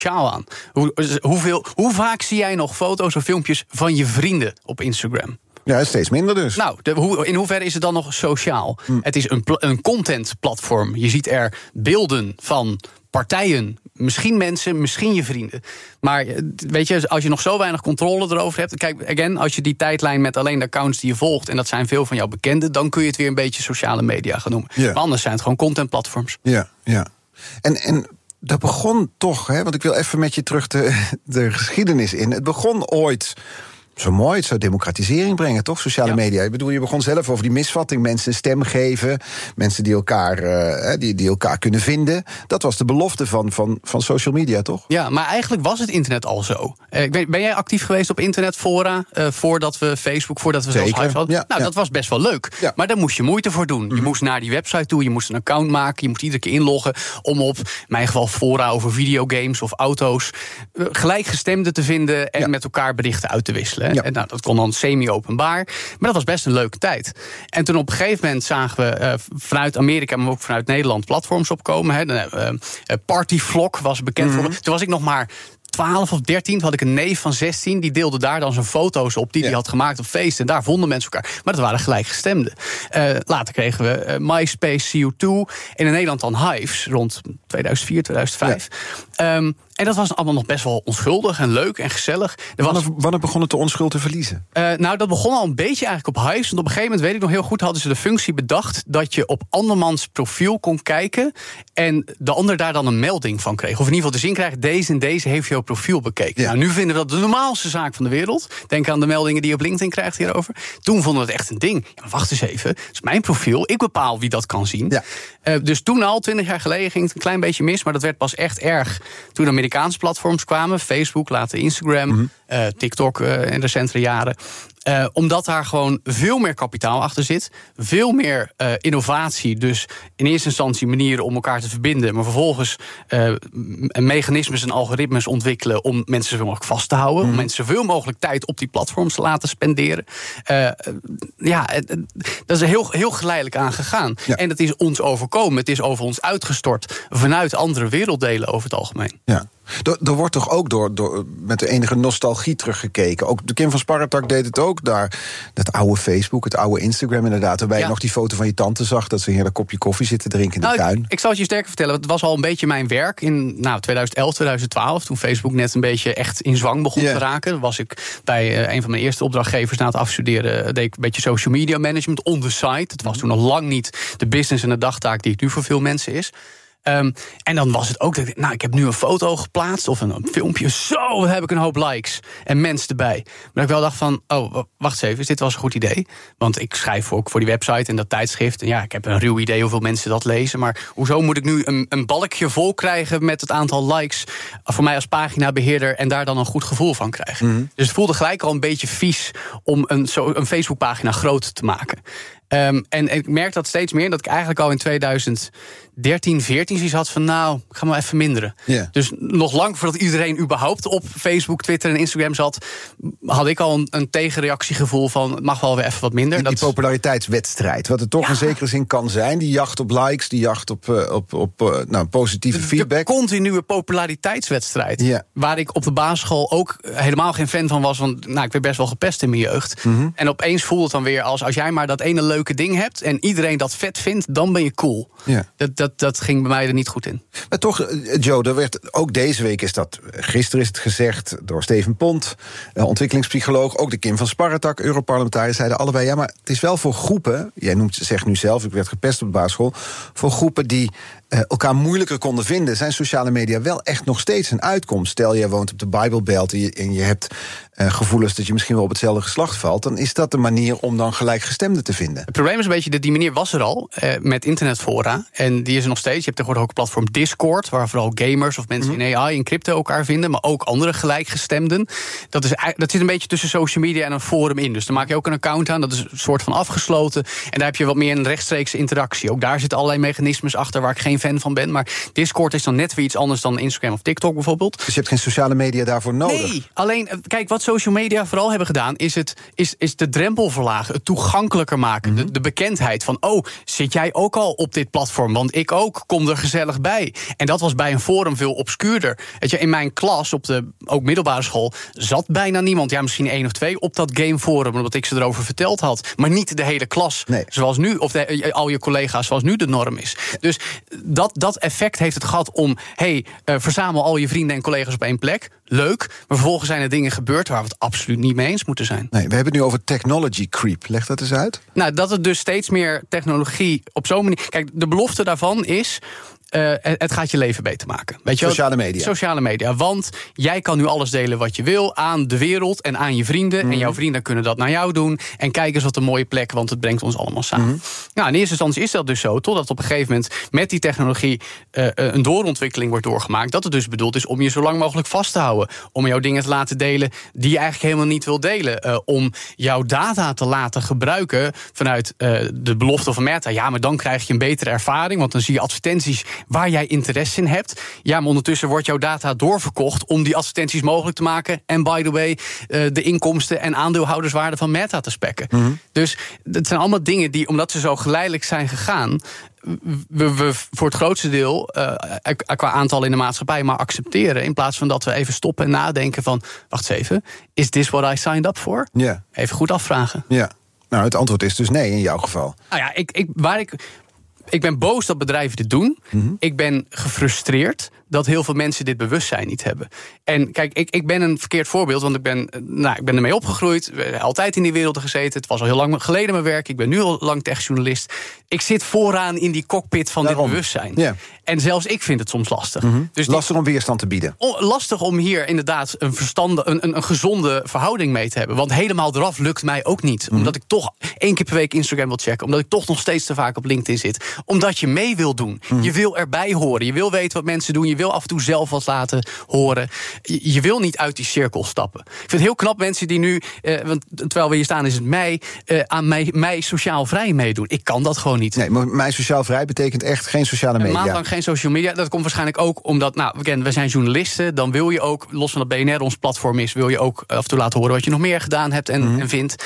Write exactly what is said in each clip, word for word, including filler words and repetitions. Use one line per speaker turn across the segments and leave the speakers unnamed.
sociaal aan. Hoe, hoeveel, hoe vaak zie jij nog foto's of filmpjes van je vrienden op Instagram?
Ja, steeds minder dus.
Nou, de, hoe, in hoeverre is het dan nog sociaal? Hm. Het is een, een contentplatform. Je ziet er beelden van partijen, misschien mensen, misschien je vrienden. Maar weet je, als je nog zo weinig controle erover hebt... Kijk, again, als je die tijdlijn met alleen de accounts die je volgt... en dat zijn veel van jouw bekenden... dan kun je het weer een beetje sociale media gaan noemen. Ja. Maar anders zijn het gewoon contentplatforms.
Ja, ja. En... en dat begon toch, hè, want ik wil even met je terug de, de geschiedenis in. Het begon ooit... Zo mooi, het zou democratisering brengen, toch? Sociale ja. media. Ik bedoel, je begon zelf over die misvatting. Mensen een stem geven. Mensen die elkaar, uh, die, die elkaar kunnen vinden. Dat was de belofte van, van, van social media, toch?
Ja, maar eigenlijk was het internet al zo. Uh, ben, ben jij actief geweest op internetfora... Uh, voordat we Facebook, voordat we zelfs Hives hadden? Ja, nou, ja. dat was best wel leuk. Ja. Maar daar moest je moeite voor doen. Mm. Je moest naar die website toe, je moest een account maken... je moest iedere keer inloggen om op, in mijn geval, fora over videogames of auto's... Uh, gelijkgestemden te vinden en ja. met elkaar berichten uit te wisselen. Ja. En nou, dat kon dan semi-openbaar. Maar dat was best een leuke tijd. En toen op een gegeven moment zagen we uh, vanuit Amerika... maar ook vanuit Nederland platforms opkomen. Hè. De, uh, uh, Partyvlog was bekend mm-hmm. voor me. Toen was ik nog maar twaalf of dertien, toen had ik een neef van zestien... die deelde daar dan zijn foto's op die hij ja. had gemaakt op feesten. En daar vonden mensen elkaar. Maar dat waren gelijkgestemden. Uh, later kregen we uh, MySpace, C O twee... en in Nederland dan Hives, rond tweeduizend vier, tweeduizend vijf. Ja. Um, En dat was allemaal nog best wel onschuldig en leuk en gezellig. Er was...
wanneer, wanneer begon het de onschuld te verliezen?
Uh, nou, dat begon al een beetje eigenlijk op Hives. Want op een gegeven moment, weet ik nog heel goed... hadden ze de functie bedacht dat je op andermans profiel kon kijken... en de ander daar dan een melding van kreeg. Of in ieder geval de zin krijgt, deze en deze heeft jouw profiel bekeken. Ja. Nou, nu vinden we dat de normaalste zaak van de wereld. Denk aan de meldingen die je op LinkedIn krijgt hierover. Toen vonden we het echt een ding. Ja, maar wacht eens even, het is mijn profiel. Ik bepaal wie dat kan zien. Ja. Uh, dus toen al, twintig jaar geleden, ging het een klein beetje mis... maar dat werd pas echt erg toen de Amerikaanse platforms kwamen. Facebook, later Instagram, mm-hmm. uh, TikTok uh, in recentere jaren. Uh, omdat daar gewoon veel meer kapitaal achter zit. Veel meer uh, innovatie. Dus in eerste instantie manieren om elkaar te verbinden. Maar vervolgens uh, mechanismes en algoritmes ontwikkelen... om mensen zoveel mogelijk vast te houden. Mm. Om mensen zoveel mogelijk tijd op die platforms te laten spenderen. Uh, ja, dat is heel, heel geleidelijk aangegaan. Ja. En dat is ons overkomen. Het is over ons uitgestort vanuit andere werelddelen over het algemeen.
Ja. Er, er wordt toch ook door, door met de enige nostalgie teruggekeken. Ook de Kim van Sparretak deed het ook daar. Dat oude Facebook, het oude Instagram inderdaad. Waarbij ja. je nog die foto van je tante zag... dat ze een heerlijk kopje koffie zit te drinken in de
nou,
tuin.
Ik, ik zal het je sterker vertellen. Het was al een beetje mijn werk in nou, tweeduizend elf, tweeduizend twaalf... toen Facebook net een beetje echt in zwang begon yeah. te raken. Was ik bij uh, een van mijn eerste opdrachtgevers na het afstuderen... deed ik een beetje social media management on the side. Het was toen nog lang niet de business en de dagtaak... die het nu voor veel mensen is. Um, en dan was het ook, dat ik, nou, ik heb nu een foto geplaatst of een, een filmpje. Zo, wat heb ik een hoop likes en mensen erbij. Maar ik wel dacht van, oh, wacht eens even, is dit wel eens een goed idee? Want ik schrijf ook voor die website en dat tijdschrift. En ja, ik heb een ruw idee hoeveel mensen dat lezen. Maar hoezo moet ik nu een, een balkje vol krijgen met het aantal likes... voor mij als paginabeheerder en daar dan een goed gevoel van krijgen? Mm-hmm. Dus het voelde gelijk al een beetje vies om een, zo, een Facebookpagina groot te maken. Um, en, en ik merk dat steeds meer, dat ik eigenlijk al in tweeduizend dertien, veertien zoiets had van... nou, ik ga maar even minderen. Yeah. Dus nog lang voordat iedereen überhaupt op Facebook, Twitter en Instagram zat... had ik al een, een tegenreactiegevoel van... het mag wel weer even wat minder.
Die,
dat
die populariteitswedstrijd, wat het toch ja. in zekere zin kan zijn. Die jacht op likes, die jacht op, uh, op, op uh, nou, positieve de, feedback.
De continue populariteitswedstrijd. Yeah. Waar ik op de basisschool ook helemaal geen fan van was. Want nou, ik werd best wel gepest in mijn jeugd. Mm-hmm. En opeens voelde het dan weer als... als jij maar dat ene leuke ding hebt en iedereen dat vet vindt, dan ben je cool. Ja. Dat, dat, dat ging bij mij er niet goed in.
Maar toch, Joe, er werd, ook deze week is dat... gisteren is het gezegd door Steven Pont, ontwikkelingspsycholoog... ook de Kim van Sparretak, Europarlementariër, zeiden allebei... ja, maar het is wel voor groepen... jij noemt, zegt nu zelf, ik werd gepest op de basisschool... voor groepen die uh, elkaar moeilijker konden vinden... zijn sociale media wel echt nog steeds een uitkomst. Stel, jij woont op de Bijbelbelt en je, en je hebt uh, gevoelens... dat je misschien wel op hetzelfde geslacht valt... dan is dat de manier om dan gelijkgestemden te vinden.
Het probleem is een beetje dat die manier was er al uh, met internetfora. En die is er nog steeds. Je hebt tegenwoordig ook een platform Discord... waar vooral gamers of mensen mm-hmm. in A I en crypto elkaar vinden... maar ook andere gelijkgestemden. Dat, is, dat zit een beetje tussen social media en een forum in. Dus dan maak je ook een account aan, dat is een soort van afgesloten... en daar heb je wat meer een rechtstreekse interactie. Ook daar zitten allerlei mechanismes achter... waar ik geen fan van ben. Maar Discord is dan net weer iets anders dan Instagram of TikTok bijvoorbeeld.
Dus je hebt geen sociale media daarvoor nodig?
Nee, alleen, kijk, wat social media vooral hebben gedaan... is, het, is, is de drempel verlagen, het toegankelijker maken. Mm-hmm. de, de bekendheid van, oh, zit jij ook al op dit platform? Want ik ook, kom er gezellig bij. En dat was bij een forum veel obscuurder. Weet je, in mijn klas, op de ook middelbare school... zat bijna niemand, ja, misschien één of twee... op dat gameforum, omdat ik ze erover verteld had. Maar niet de hele klas, nee. zoals nu... of de, al je collega's, zoals nu de norm is. Dus dat, dat effect heeft het gehad om... hey, uh, verzamel al je vrienden en collega's op één plek. Leuk, maar vervolgens zijn er dingen gebeurd... waar we het absoluut niet mee eens moeten zijn.
Nee, we hebben het nu over technology creep. Leg dat eens uit.
Nou, dat het dus steeds meer technologie op zo'n manier... Kijk, de belofte daarvan is... Uh, het gaat je leven beter maken. Weet je
Sociale
wel?
media.
Sociale media. Want jij kan nu alles delen wat je wil aan de wereld en aan je vrienden. Mm. En jouw vrienden kunnen dat naar jou doen. En kijk eens wat een mooie plek, want het brengt ons allemaal samen. Mm. Nou, in eerste instantie is dat dus zo. Totdat op een gegeven moment met die technologie uh, een doorontwikkeling wordt doorgemaakt. Dat het dus bedoeld is om je zo lang mogelijk vast te houden. Om jouw dingen te laten delen die je eigenlijk helemaal niet wil delen. Uh, om jouw data te laten gebruiken vanuit uh, de belofte van Meta. Ja, maar dan krijg je een betere ervaring. Want dan zie je advertenties waar jij interesse in hebt. Ja, maar ondertussen wordt jouw data doorverkocht om die advertenties mogelijk te maken. En by the way, uh, de inkomsten en aandeelhouderswaarde van Meta te spekken. Mm-hmm. Dus het zijn allemaal dingen die, omdat ze zo geleidelijk zijn gegaan, we, we voor het grootste deel uh, qua aantal in de maatschappij maar accepteren. In plaats van dat we even stoppen en nadenken van, wacht eens even, is this what I signed up for?
Yeah.
Even goed afvragen.
Ja. Yeah. Nou, het antwoord is dus nee in jouw geval.
Nou ja, ik, ik, waar ik... Ik ben boos dat bedrijven dit doen. Mm-hmm. Ik ben gefrustreerd dat heel veel mensen dit bewustzijn niet hebben. En kijk, ik, ik ben een verkeerd voorbeeld, want ik ben, nou, ik ben ermee opgegroeid, altijd in die wereld gezeten. Het was al heel lang geleden mijn werk. Ik ben nu al lang techjournalist. Ik zit vooraan in die cockpit van Daarom. dit bewustzijn. Yeah. En zelfs ik vind het soms lastig.
Mm-hmm. Dus lastig die, om weerstand te bieden.
Lastig om hier inderdaad een, verstande, een, een, een gezonde verhouding mee te hebben. Want helemaal eraf lukt mij ook niet. Mm-hmm. Omdat ik toch één keer per week Instagram wil checken. Omdat ik toch nog steeds te vaak op LinkedIn zit. Omdat je mee wil doen. Mm-hmm. Je wil erbij horen. Je wil weten wat mensen doen. Je wil af en toe zelf wat laten horen. Je, je wil niet uit die cirkel stappen. Ik vind het heel knap mensen die nu, eh, want terwijl we hier staan is het mei, eh, aan mij, mij sociaal vrij meedoen. Ik kan dat gewoon niet.
Nee, maar mij sociaal vrij betekent echt geen sociale media.
Een maand lang geen social media. Dat komt waarschijnlijk ook omdat, nou, we, kennen, we zijn journalisten. Dan wil je ook, los van dat B N R ons platform is, wil je ook af en toe laten horen wat je nog meer gedaan hebt en, mm-hmm. en vindt.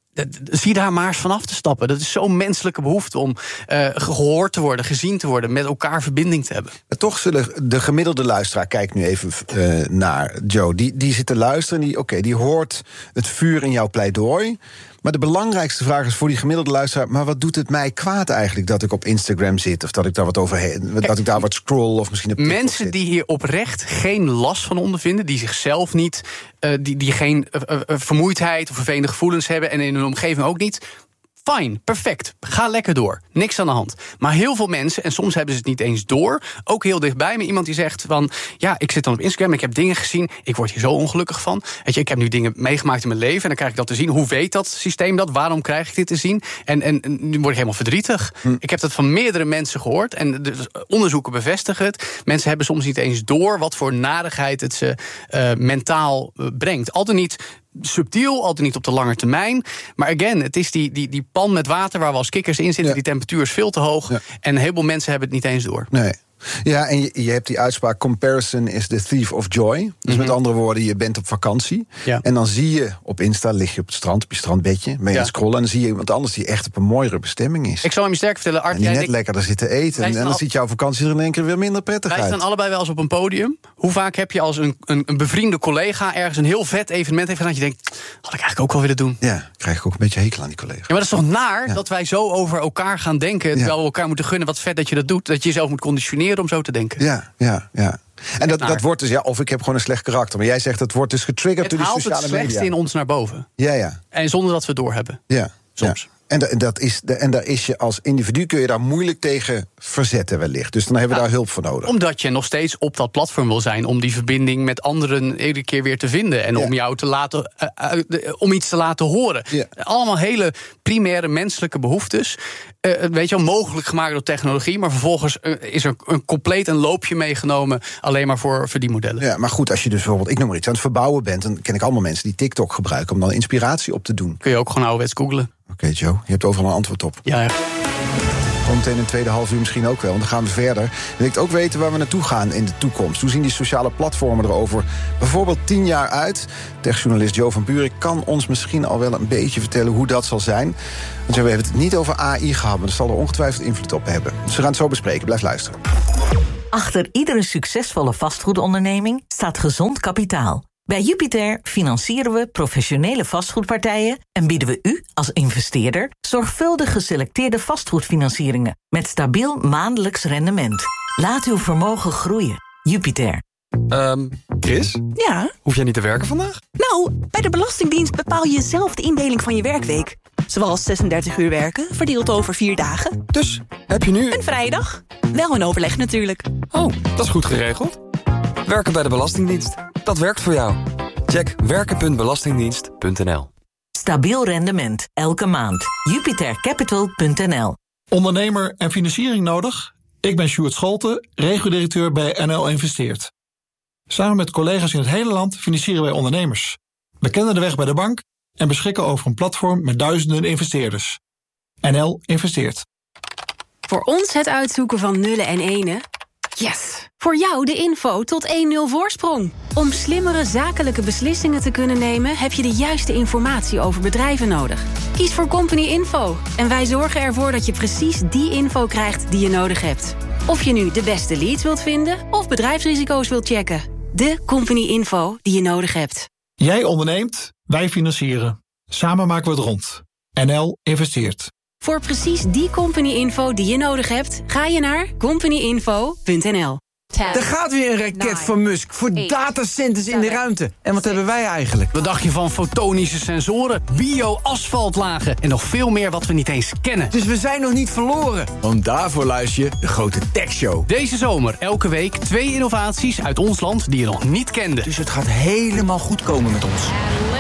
Zie daar maar eens vanaf te stappen. Dat is zo'n menselijke behoefte om uh, gehoord te worden, gezien te worden, met elkaar verbinding te hebben.
Maar toch zullen de gemiddelde luisteraar, kijk nu even uh, naar Joe, die, die zit te luisteren en die, oké, okay, die hoort het vuur in jouw pleidooi. Maar de belangrijkste vraag is voor die gemiddelde luisteraar, maar wat doet het mij kwaad eigenlijk dat ik op Instagram zit of dat ik daar wat overheen, dat ik daar wat scroll of misschien op TikTok
mensen
zit.
Die hier oprecht geen last van ondervinden, die zichzelf niet, uh, die, die geen uh, uh, vermoeidheid of vervelende gevoelens hebben en in hun omgeving ook niet. Fijn, perfect. Ga lekker door. Niks aan de hand. Maar heel veel mensen, en soms hebben ze het niet eens door, ook heel dichtbij me iemand die zegt van, ja, ik zit dan op Instagram, ik heb dingen gezien, ik word hier zo ongelukkig van. Weet je, ik heb nu dingen meegemaakt in mijn leven en dan krijg ik dat te zien. Hoe weet dat systeem dat? Waarom krijg ik dit te zien? En, en, en nu word ik helemaal verdrietig. Hm. Ik heb dat van meerdere mensen gehoord en de onderzoeken bevestigen het. Mensen hebben soms niet eens door wat voor narigheid het ze uh, mentaal uh, brengt. Altijd niet subtiel, altijd niet op de lange termijn. Maar again, het is die, die, die pan met water waar we als kikkers in zitten. Ja. Die temperatuur is veel te hoog. Ja. En een heleboel mensen hebben het niet eens door.
Nee. Ja, en je, je hebt die uitspraak, comparison is the thief of joy. Dus mm-hmm. met andere woorden, je bent op vakantie. Ja. En dan zie je op Insta, lig je op het strand, op je strandbedje, ben je ja. aan het scrollen, en dan zie je iemand anders die echt op een mooiere bestemming is.
Ik zal hem je sterk vertellen, Art.
En die net
ik...
lekkerder zitten eten. En dan al... ziet jouw vakantie er in één keer weer minder prettig
Wij
uit.
Wij staan allebei wel eens op een podium. Hoe vaak heb je als een, een, een bevriende collega ergens een heel vet evenement heeft gedaan, dat je denkt, had ik eigenlijk ook wel willen doen.
Ja, krijg ik ook een beetje hekel aan die collega.
Ja, maar dat is toch naar ja. dat wij zo over elkaar gaan denken, terwijl ja. we elkaar moeten gunnen, wat vet dat je dat doet, dat je jezelf moet conditioneren om zo te denken.
Ja, ja, ja. En dat, dat wordt dus, ja, of ik heb gewoon een slecht karakter. Maar jij zegt, dat wordt dus getriggerd door die sociale media.
Het haalt het slechtste in ons naar boven.
Ja, ja.
En zonder dat we het doorhebben.
Ja,
soms.
Ja. En, dat is, en daar is je als individu, kun je daar moeilijk tegen verzetten wellicht. Dus dan hebben we ja, daar hulp voor nodig.
Omdat je nog steeds op dat platform wil zijn, om die verbinding met anderen iedere keer weer te vinden. En ja. om jou te laten, uh, uh, om iets te laten horen. Ja. Allemaal hele primaire menselijke behoeftes. Uh, weet je wel, mogelijk gemaakt door technologie. Maar vervolgens uh, is er een compleet een loopje meegenomen alleen maar voor verdienmodellen.
Ja, maar goed, als je dus bijvoorbeeld, ik noem maar iets, aan het verbouwen bent, dan ken ik allemaal mensen die TikTok gebruiken om dan inspiratie op te doen.
Kun je ook gewoon ouderwets googlen.
Oké, okay, Joe, je hebt overal een antwoord op.
Ja, ja.
Zometeen in het tweede half uur misschien ook wel. En dan gaan we verder. Je wilt ook weten waar we naartoe gaan in de toekomst. Hoe zien die sociale platformen er over bijvoorbeeld tien jaar uit? Techjournalist Jo van Buurik kan ons misschien al wel een beetje vertellen hoe dat zal zijn. Want we hebben het niet over A I gehad, maar dat zal er ongetwijfeld invloed op hebben. Dus we gaan het zo bespreken. Blijf luisteren.
Achter iedere succesvolle vastgoedonderneming staat gezond kapitaal. Bij Jupiter financieren we professionele vastgoedpartijen en bieden we u als investeerder zorgvuldig geselecteerde vastgoedfinancieringen met stabiel maandelijks rendement. Laat uw vermogen groeien. Jupiter.
Um, Chris?
Ja?
Hoef jij niet te werken vandaag?
Nou, bij de Belastingdienst bepaal je zelf de indeling van je werkweek. Zoals zesendertig uur werken, verdeeld over vier dagen.
Dus, heb je nu...
Een vrije dag. Wel een overleg natuurlijk.
Oh, dat is goed geregeld. Werken bij de Belastingdienst. Dat werkt voor jou. Check werken punt belastingdienst punt n l.
Stabiel rendement, elke maand. jupiter capital punt n l.
Ondernemer en financiering nodig? Ik ben Sjoerd Scholte, regio-directeur bij N L Investeert. Samen met collega's in het hele land financieren wij ondernemers. We kennen de weg bij de bank en beschikken over een platform met duizenden investeerders. N L Investeert.
Voor ons het uitzoeken van nullen en enen. Yes! Voor jou de info tot één nul voorsprong. Om slimmere zakelijke beslissingen te kunnen nemen, heb je de juiste informatie over bedrijven nodig. Kies voor Company Info en wij zorgen ervoor dat je precies die info krijgt die je nodig hebt. Of je nu de beste leads wilt vinden of bedrijfsrisico's wilt checken. De Company Info die je nodig hebt.
Jij onderneemt, wij financieren. Samen maken we het rond. N L Investeert.
Voor precies die company info die je nodig hebt, ga je naar company info punt n l.
Er gaat weer een raket van Musk voor datacenters in de ruimte. En wat hebben wij eigenlijk?
Wat dacht je van fotonische sensoren, bio-asfaltlagen en nog veel meer wat we niet eens kennen?
Dus we zijn nog niet verloren. Want daarvoor luister je de Grote Tech Show.
Deze zomer elke week twee innovaties uit ons land die je nog niet kende.
Dus het gaat helemaal goed komen met ons.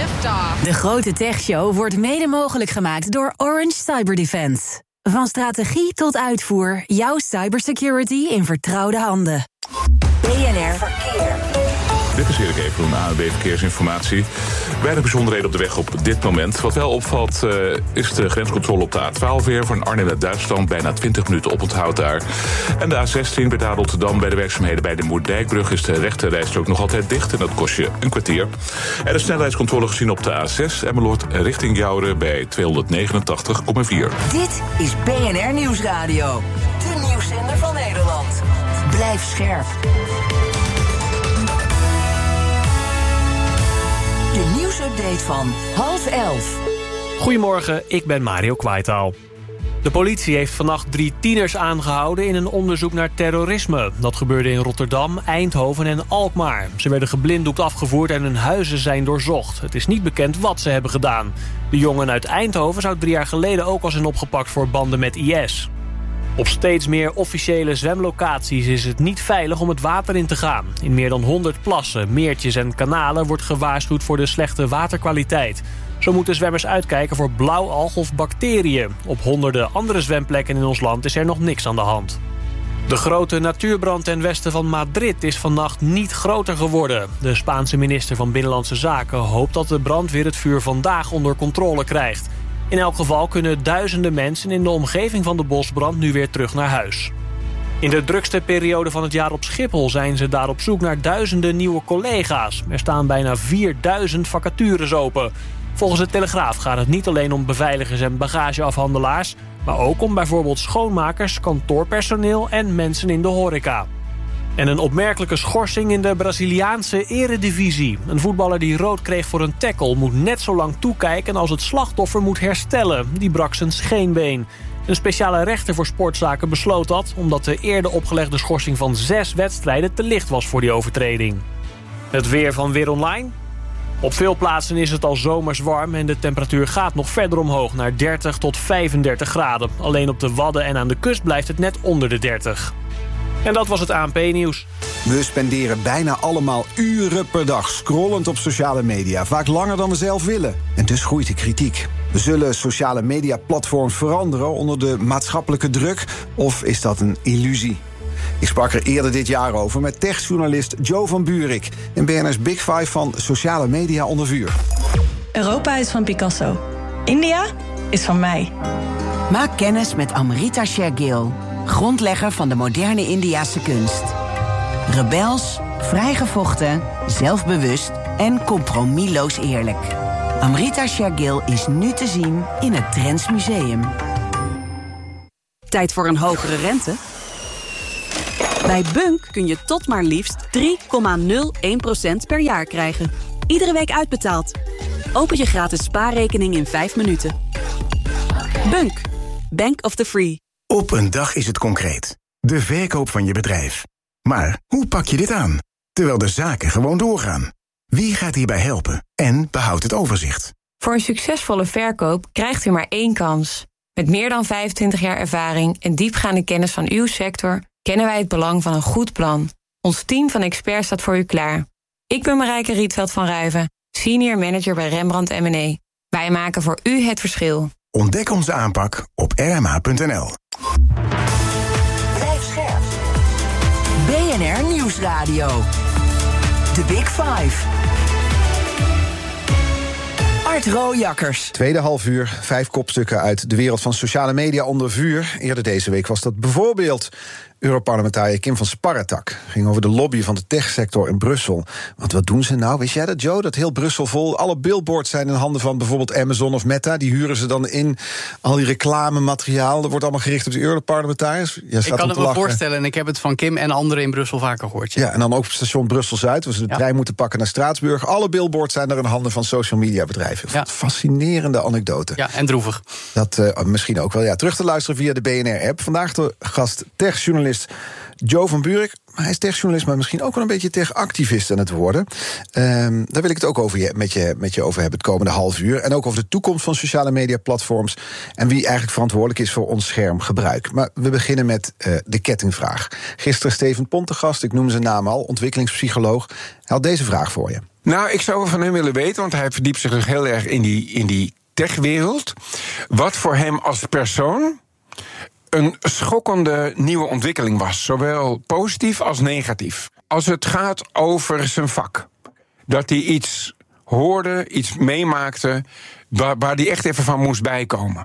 De Grote Tech Show wordt mede mogelijk gemaakt door Orange Cyber Defense. Van strategie tot uitvoer, jouw cybersecurity in vertrouwde handen.
B N R Verkeer.
Dit is Erik Even, een A N W Verkeersinformatie. Weinig bijzonderheden op de weg op dit moment. Wat wel opvalt uh, is de grenscontrole op de A twaalf weer. Van Arnhem naar Duitsland, bijna twintig minuten oponthoud daar. En de A zestien bij daar Rotterdam bij de werkzaamheden bij de Moerdijkbrug is de rechte rijstrook nog altijd dicht. En dat kost je een kwartier. En de snelheidscontrole gezien op de A zes Emmeloord richting Jouren bij tweehonderdnegenentachtig komma vier.
Dit is B N R Nieuwsradio. De nieuwszender van Nederland. Blijf scherp. De nieuwsupdate van half elf.
Goedemorgen, ik ben Mario Kwaitaal. De politie heeft vannacht drie tieners aangehouden in een onderzoek naar terrorisme. Dat gebeurde in Rotterdam, Eindhoven en Alkmaar. Ze werden geblinddoekt afgevoerd en hun huizen zijn doorzocht. Het is niet bekend wat ze hebben gedaan. De jongen uit Eindhoven zou drie jaar geleden ook al zijn opgepakt voor banden met I S. Op steeds meer officiële zwemlocaties is het niet veilig om het water in te gaan. In meer dan honderd plassen, meertjes en kanalen wordt gewaarschuwd voor de slechte waterkwaliteit. Zo moeten zwemmers uitkijken voor blauwalg of bacteriën. Op honderden andere zwemplekken in ons land is er nog niks aan de hand. De grote natuurbrand ten westen van Madrid is vannacht niet groter geworden. De Spaanse minister van Binnenlandse Zaken hoopt dat de brandweer het vuur vandaag onder controle krijgt. In elk geval kunnen duizenden mensen in de omgeving van de bosbrand nu weer terug naar huis. In de drukste periode van het jaar op Schiphol zijn ze daar op zoek naar duizenden nieuwe collega's. Er staan bijna vierduizend vacatures open. Volgens de Telegraaf gaat het niet alleen om beveiligers en bagageafhandelaars, maar ook om bijvoorbeeld schoonmakers, kantoorpersoneel en mensen in de horeca. En een opmerkelijke schorsing in de Braziliaanse eredivisie. Een voetballer die rood kreeg voor een tackle moet net zo lang toekijken als het slachtoffer moet herstellen. Die brak zijn scheenbeen. Een speciale rechter voor sportzaken besloot dat, omdat de eerder opgelegde schorsing van zes wedstrijden te licht was voor die overtreding. Het weer van Weer Online. Op veel plaatsen is het al zomers warm en de temperatuur gaat nog verder omhoog naar dertig tot vijfendertig graden. Alleen op de Wadden en aan de kust blijft het net onder de dertig. En dat was het A N P-nieuws.
We spenderen bijna allemaal uren per dag scrollend op sociale media. Vaak langer dan we zelf willen. En dus groeit de kritiek. Zullen sociale media-platforms veranderen onder de maatschappelijke druk? Of is dat een illusie? Ik sprak er eerder dit jaar over met techjournalist Jo van Buurik in B N R's Big Five van sociale media onder vuur.
Europa is van Picasso. India is van mij. Maak kennis met Amrita Shergill, grondlegger van de moderne Indiase kunst. Rebels, vrijgevochten, zelfbewust en compromisloos eerlijk. Amrita Shergill is nu te zien in het Drents Museum.
Tijd voor een hogere rente? Bij Bunk kun je tot maar liefst drie komma nul één procent per jaar krijgen. Iedere week uitbetaald. Open je gratis spaarrekening in vijf minuten. Bunk. Bank of the Free.
Op een dag is het concreet. De verkoop van je bedrijf. Maar hoe pak je dit aan? Terwijl de zaken gewoon doorgaan. Wie gaat hierbij helpen? En behoudt het overzicht?
Voor een succesvolle verkoop krijgt u maar één kans. Met meer dan vijfentwintig jaar ervaring en diepgaande kennis van uw sector kennen wij het belang van een goed plan. Ons team van experts staat voor u klaar. Ik ben Marijke Rietveld van Ruiven, senior manager bij Rembrandt M en E. Wij maken voor u het verschil.
Ontdek onze aanpak op r m h punt n l.
Blijf scherp. B N R Nieuwsradio. The Big Five. Art Rooijakkers.
Tweede half uur, vijf kopstukken uit de wereld van sociale media onder vuur. Eerder deze week was dat bijvoorbeeld Europarlementariër Kim van Sparretak. Ging over de lobby van de techsector in Brussel. Want wat doen ze nou? Wist jij dat, Joe? Dat heel Brussel vol, alle billboards zijn in handen van bijvoorbeeld Amazon of Meta. Die huren ze dan in. Al die reclamemateriaal, dat wordt allemaal gericht op de Europarlementariërs. Ik
kan het me voorstellen en ik heb het van Kim en anderen in Brussel vaker gehoord.
Ja, ja en dan ook op station Brussel-Zuid, waar ze de ja. trein moeten pakken naar Straatsburg. Alle billboards zijn er in handen van social media bedrijven. Ja. Fascinerende anekdote.
Ja, en droevig.
Dat uh, misschien ook wel. Ja, terug te luisteren via de B N R-app. Vandaag de gast techjournalist Joe van Buurik. Hij is techjournalist, maar misschien ook wel een beetje techactivist aan het worden. Um, daar wil ik het ook over je, met, je, met je over hebben het komende half uur. En ook over de toekomst van sociale mediaplatforms. En wie eigenlijk verantwoordelijk is voor ons schermgebruik. Maar we beginnen met uh, de kettingvraag. Gisteren Steven Pont te gast, ik noem zijn naam al, ontwikkelingspsycholoog. Hij had deze vraag voor je.
Nou, ik zou van hem willen weten, want hij verdiept zich heel erg in die, in die techwereld. Wat voor hem als persoon een schokkende nieuwe ontwikkeling was. Zowel positief als negatief. Als het gaat over zijn vak. Dat hij iets hoorde, iets meemaakte, waar, waar hij echt even van moest bijkomen.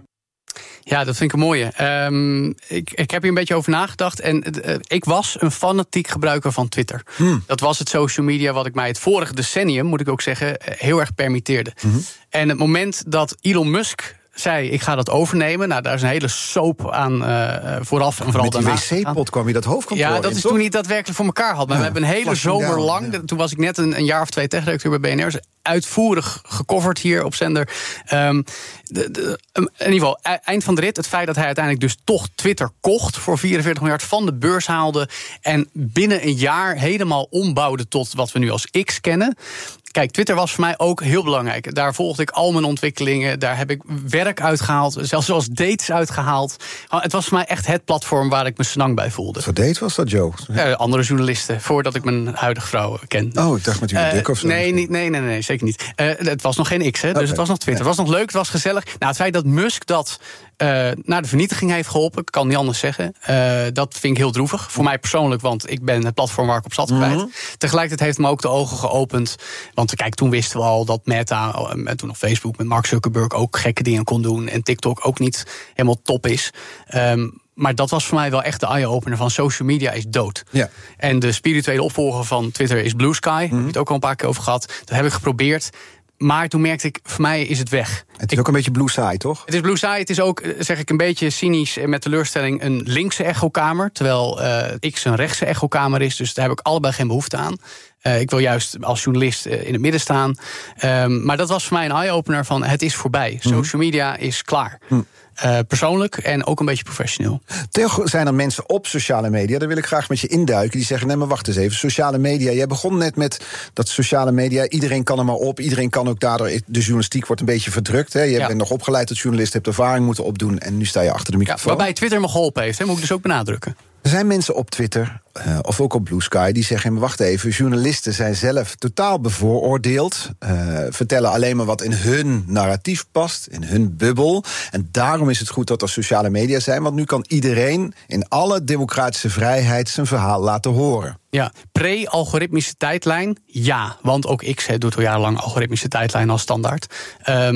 Ja, dat vind ik een mooie. Um, ik, ik heb hier een beetje over nagedacht. En uh, ik was een fanatiek gebruiker van Twitter. Hmm. Dat was het social media wat ik mij het vorige decennium, moet ik ook zeggen, heel erg permitteerde. Hmm. En het moment dat Elon Musk zei, ik ga dat overnemen. Nou, daar is een hele soap aan uh, vooraf en vooral daarna.
Met die wc-pot kwam je dat hoofdkantoor
Ja, dat
in,
is
toch?
toen niet daadwerkelijk voor elkaar had. Maar ja, we hebben een hele zomer lang, ja. Toen was ik net een, een jaar of twee techredacteur bij B N R, uitvoerig gecoverd hier op zender. Um, de, de, um, in ieder geval, eind van de rit, het feit dat hij uiteindelijk dus toch Twitter kocht voor vierenveertig miljard, van de beurs haalde en binnen een jaar helemaal ombouwde tot wat we nu als X kennen. Kijk, Twitter was voor mij ook heel belangrijk. Daar volgde ik al mijn ontwikkelingen. Daar heb ik werk uitgehaald. Zelfs zoals dates uitgehaald. Het was voor mij echt het platform waar ik me snang bij voelde.
Voor date was dat, Joe?
Ja, andere journalisten, voordat ik mijn huidige vrouw ken.
Oh, ik dacht met jullie uh, dik of zo.
Nee, niet, nee, nee, nee, zeker niet. Uh, het was nog geen X, hè, dus okay. Het was nog Twitter. Het was nog leuk, het was gezellig. Nou, het feit dat Musk dat uh, naar de vernietiging heeft geholpen, ik kan niet anders zeggen. Uh, dat vind ik heel droevig. Voor mij persoonlijk, want ik ben het platform waar ik op zat kwijt. Mm-hmm. Tegelijkertijd heeft me ook de ogen geopend. Want kijk, toen wisten we al dat Meta, en toen nog Facebook met Mark Zuckerberg ook gekke dingen kon doen. En TikTok ook niet helemaal top is. Um, Maar dat was voor mij wel echt de eye-opener van social media is dood. Ja. En de spirituele opvolger van Twitter is Blue Sky. Daar mm-hmm. heb ik het ook al een paar keer over gehad. Dat heb ik geprobeerd. Maar toen merkte ik, voor mij is het weg.
Het is ik, ook een beetje Blue Sky, toch?
Het is Blue Sky. Het is ook, zeg ik een beetje cynisch met teleurstelling, een linkse echokamer. Terwijl uh, X een rechtse echokamer is. Dus daar heb ik allebei geen behoefte aan. Uh, ik wil juist als journalist uh, in het midden staan. Um, maar dat was voor mij een eye-opener van het is voorbij. Mm-hmm. Social media is klaar. Mm. Uh, persoonlijk en ook een beetje professioneel.
Toch zijn er mensen op sociale media, daar wil ik graag met je induiken, die zeggen, nee, maar wacht eens even, sociale media, jij begon net met dat sociale media, iedereen kan er maar op, iedereen kan ook daardoor, de journalistiek wordt een beetje verdrukt, hè? Je ja. bent nog opgeleid als journalist, hebt ervaring moeten opdoen en nu sta je achter de microfoon. Ja,
waarbij Twitter me geholpen heeft, hè, moet ik dus ook benadrukken.
Er zijn mensen op Twitter, uh, of ook op Blue Sky, die zeggen, wacht even, journalisten zijn zelf totaal bevooroordeeld, uh, vertellen alleen maar wat in hun narratief past, in hun bubbel. En daarom is het goed dat er sociale media zijn, want nu kan iedereen in alle democratische vrijheid zijn verhaal laten horen.
Ja, pre-algoritmische tijdlijn, ja. Want ook X he, doet al jarenlang algoritmische tijdlijn als standaard. Um,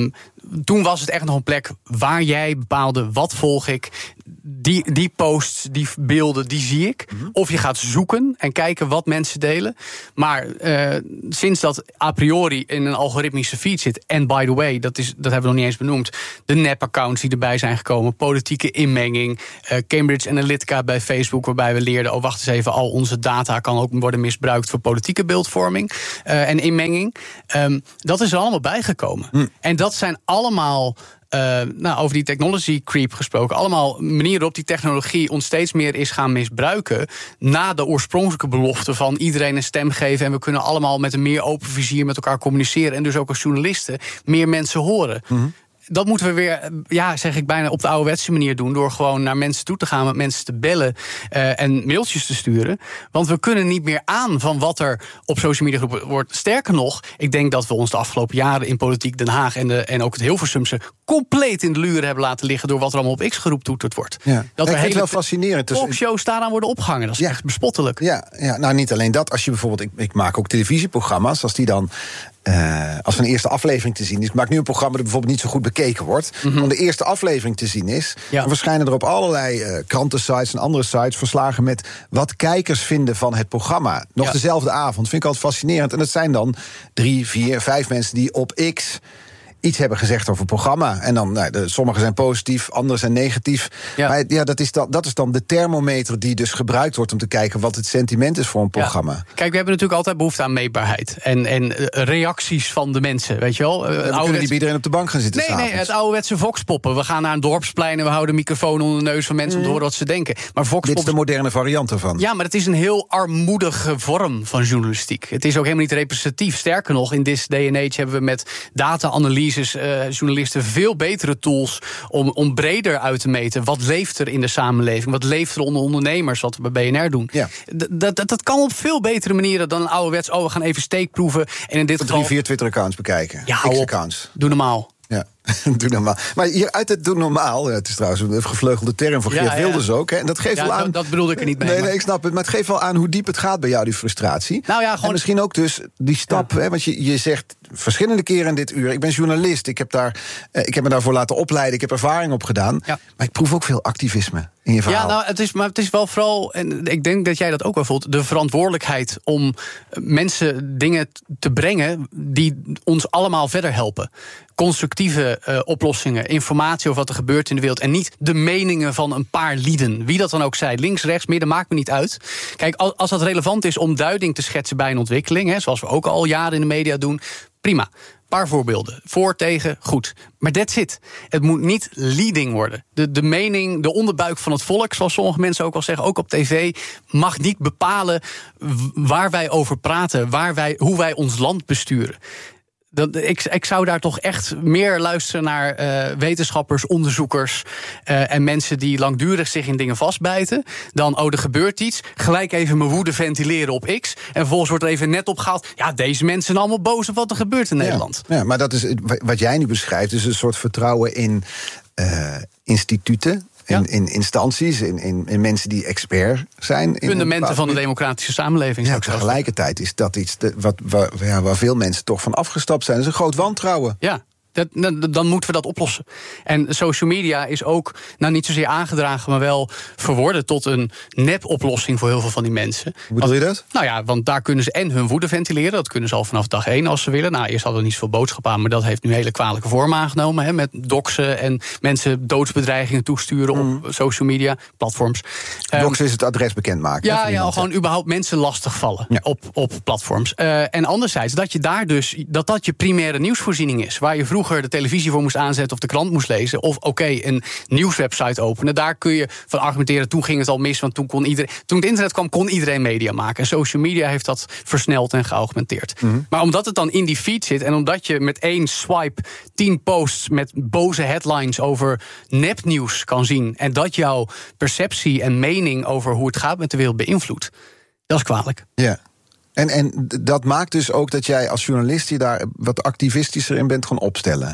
toen was het echt nog een plek waar jij bepaalde wat volg ik. Die, die posts, die beelden, die zie ik. Mm-hmm. Of je gaat zoeken en kijken wat mensen delen. Maar uh, sinds dat a priori in een algoritmische feed zit... en by the way, dat, is, dat hebben we nog niet eens benoemd... de nep-accounts die erbij zijn gekomen... politieke inmenging, uh, Cambridge Analytica bij Facebook... waarbij we leerden, oh wacht eens even... al onze data kan ook worden misbruikt voor politieke beeldvorming... Uh, en inmenging. Um, dat is er allemaal bijgekomen. Mm. En dat zijn allemaal... Uh, nou, over die technology creep gesproken. Allemaal manieren waarop die technologie ons steeds meer is gaan misbruiken. Na de oorspronkelijke belofte van iedereen een stem geven. En we kunnen allemaal met een meer open vizier met elkaar communiceren. En dus ook als journalisten meer mensen horen. Mm-hmm. Dat moeten we weer, ja, zeg ik bijna op de ouderwetse manier doen... door gewoon naar mensen toe te gaan, met mensen te bellen... Uh, en mailtjes te sturen. Want we kunnen niet meer aan van wat er op social media groepen wordt. Sterker nog, ik denk dat we ons de afgelopen jaren... in politiek Den Haag en, de, en ook het Hilversumse... compleet in de luren hebben laten liggen... door wat er allemaal op X geroeptoeterd wordt.
Ja.
Dat
ik
er
vind
hele
het wel fascinerend.
talkshows daaraan worden opgehangen. Dat is ja. echt bespottelijk.
Ja, ja, nou niet alleen dat. Als je bijvoorbeeld, ik, ik maak ook televisieprogramma's... als die dan... Uh, als een eerste aflevering te zien is... ik maak nu een programma dat bijvoorbeeld niet zo goed bekeken wordt... Mm-hmm. om de eerste aflevering te zien is... Ja. dan verschijnen er op allerlei uh, krantensites en andere sites... verslagen met wat kijkers vinden van het programma. Nog ja. dezelfde avond. Vind ik altijd fascinerend. En dat zijn dan drie, vier, vijf mensen die op X... iets hebben gezegd over het programma. En dan, nou, de, sommigen zijn positief, anderen zijn negatief. Ja. Maar ja, dat is, dan, dat is dan de thermometer die dus gebruikt wordt... om te kijken wat het sentiment is voor een programma. Ja.
Kijk, we hebben natuurlijk altijd behoefte aan meetbaarheid. En, en reacties van de mensen, weet je wel.
We ouderwets... kunnen niet bij iedereen op de bank gaan zitten.
Nee, nee, het ouderwetse voxpoppen. We gaan naar een dorpsplein en we houden een microfoon onder de neus van mensen... Mm. om te horen wat ze denken. Maar voxpoppen...
Dit is de moderne variant ervan.
Ja, maar het is een heel armoedige vorm van journalistiek. Het is ook helemaal niet representatief. Sterker nog, in this day and age hebben we met data-analyses... Uh, journalisten veel betere tools om, om breder uit te meten... wat leeft er in de samenleving, wat leeft er onder ondernemers... wat we bij B N R doen. Ja. D- dat, dat, dat kan op veel betere manieren dan een ouderwets... oh, we gaan even steekproeven. En in dit geval...
drie, vier Twitter-accounts bekijken.
Ja, X-accounts. Doe normaal.
Ja, doe normaal. Maar hier uit het doe normaal... het is trouwens een gevleugelde term voor Geert ja, Wilders ja. ook... Hè, en dat geeft
ja,
wel aan...
Dat, dat bedoelde ik er niet mee.
Nee,
maar...
nee, ik snap het, maar het geeft wel aan hoe diep het gaat bij jou, die frustratie.
Nou ja, gewoon...
En misschien ook dus die stap, ja. hè, want je, je zegt verschillende keren in dit uur... ik ben journalist, ik heb, daar, eh, ik heb me daarvoor laten opleiden... ik heb ervaring opgedaan, ja. maar ik proef ook veel activisme in je verhaal.
Ja, nou, het is, maar het is wel vooral... en ik denk dat jij dat ook wel voelt... de verantwoordelijkheid om mensen dingen te brengen... die ons allemaal verder helpen. Constructieve uh, oplossingen, informatie over wat er gebeurt in de wereld... en niet de meningen van een paar lieden. Wie dat dan ook zij, links, rechts, midden, maakt me niet uit. Kijk, als dat relevant is om duiding te schetsen bij een ontwikkeling... Hè, zoals we ook al jaren in de media doen, prima. Paar voorbeelden. Voor, tegen, goed. Maar that's it. Het moet niet leading worden. De, de mening, de onderbuik van het volk... zoals sommige mensen ook al zeggen, ook op tv... mag niet bepalen waar wij over praten... Waar wij, hoe wij ons land besturen. Dat, ik, ik zou daar toch echt meer luisteren naar uh, wetenschappers, onderzoekers... Uh, en mensen die langdurig zich in dingen vastbijten... dan, oh, er gebeurt iets, gelijk even mijn woede ventileren op X... en vervolgens wordt er even net opgehaald... ja, deze mensen zijn allemaal boos op wat er gebeurt in
ja,
Nederland.
Ja, maar dat is wat jij nu beschrijft... is een soort vertrouwen in uh, instituten... In, ja. in instanties, in, in, in mensen die expert zijn. In
fundamenten van de democratische samenleving.
Ja, tegelijkertijd is dat iets de, wat, waar, ja, waar veel mensen toch van afgestapt zijn. Dat is een groot wantrouwen.
Ja. Dat, dan moeten we dat oplossen. En social media is ook, nou niet zozeer aangedragen... maar wel verworden tot een nep-oplossing voor heel veel van die mensen.
Hoe bedoel je dat?
Nou ja, want daar kunnen ze en hun woede ventileren. Dat kunnen ze al vanaf dag één als ze willen. Nou, eerst hadden we niet zoveel boodschap aan... maar dat heeft nu hele kwalijke vorm aangenomen. Hè, met doxen en mensen doodsbedreigingen toesturen... Mm. op social media, platforms.
Doxen um, is het adres bekendmaken.
Ja, ja al gewoon überhaupt mensen lastigvallen ja. op, op platforms. Uh, en anderzijds, dat je daar dus... dat dat je primaire nieuwsvoorziening is... waar je vroeger de televisie voor moest aanzetten of de krant moest lezen... of oké, okay, een nieuwswebsite openen. Daar kun je van argumenteren, toen ging het al mis... want toen, kon iedereen, toen het internet kwam, kon iedereen media maken. En social media heeft dat versneld en geaugmenteerd. Mm-hmm. Maar omdat het dan in die feed zit... en omdat je met één swipe tien posts met boze headlines... over nepnieuws kan zien... en dat jouw perceptie en mening over hoe het gaat met de wereld beïnvloedt... dat is kwalijk.
Ja. En, en dat maakt dus ook dat jij als journalist je daar wat activistischer in bent gaan opstellen.
Ja.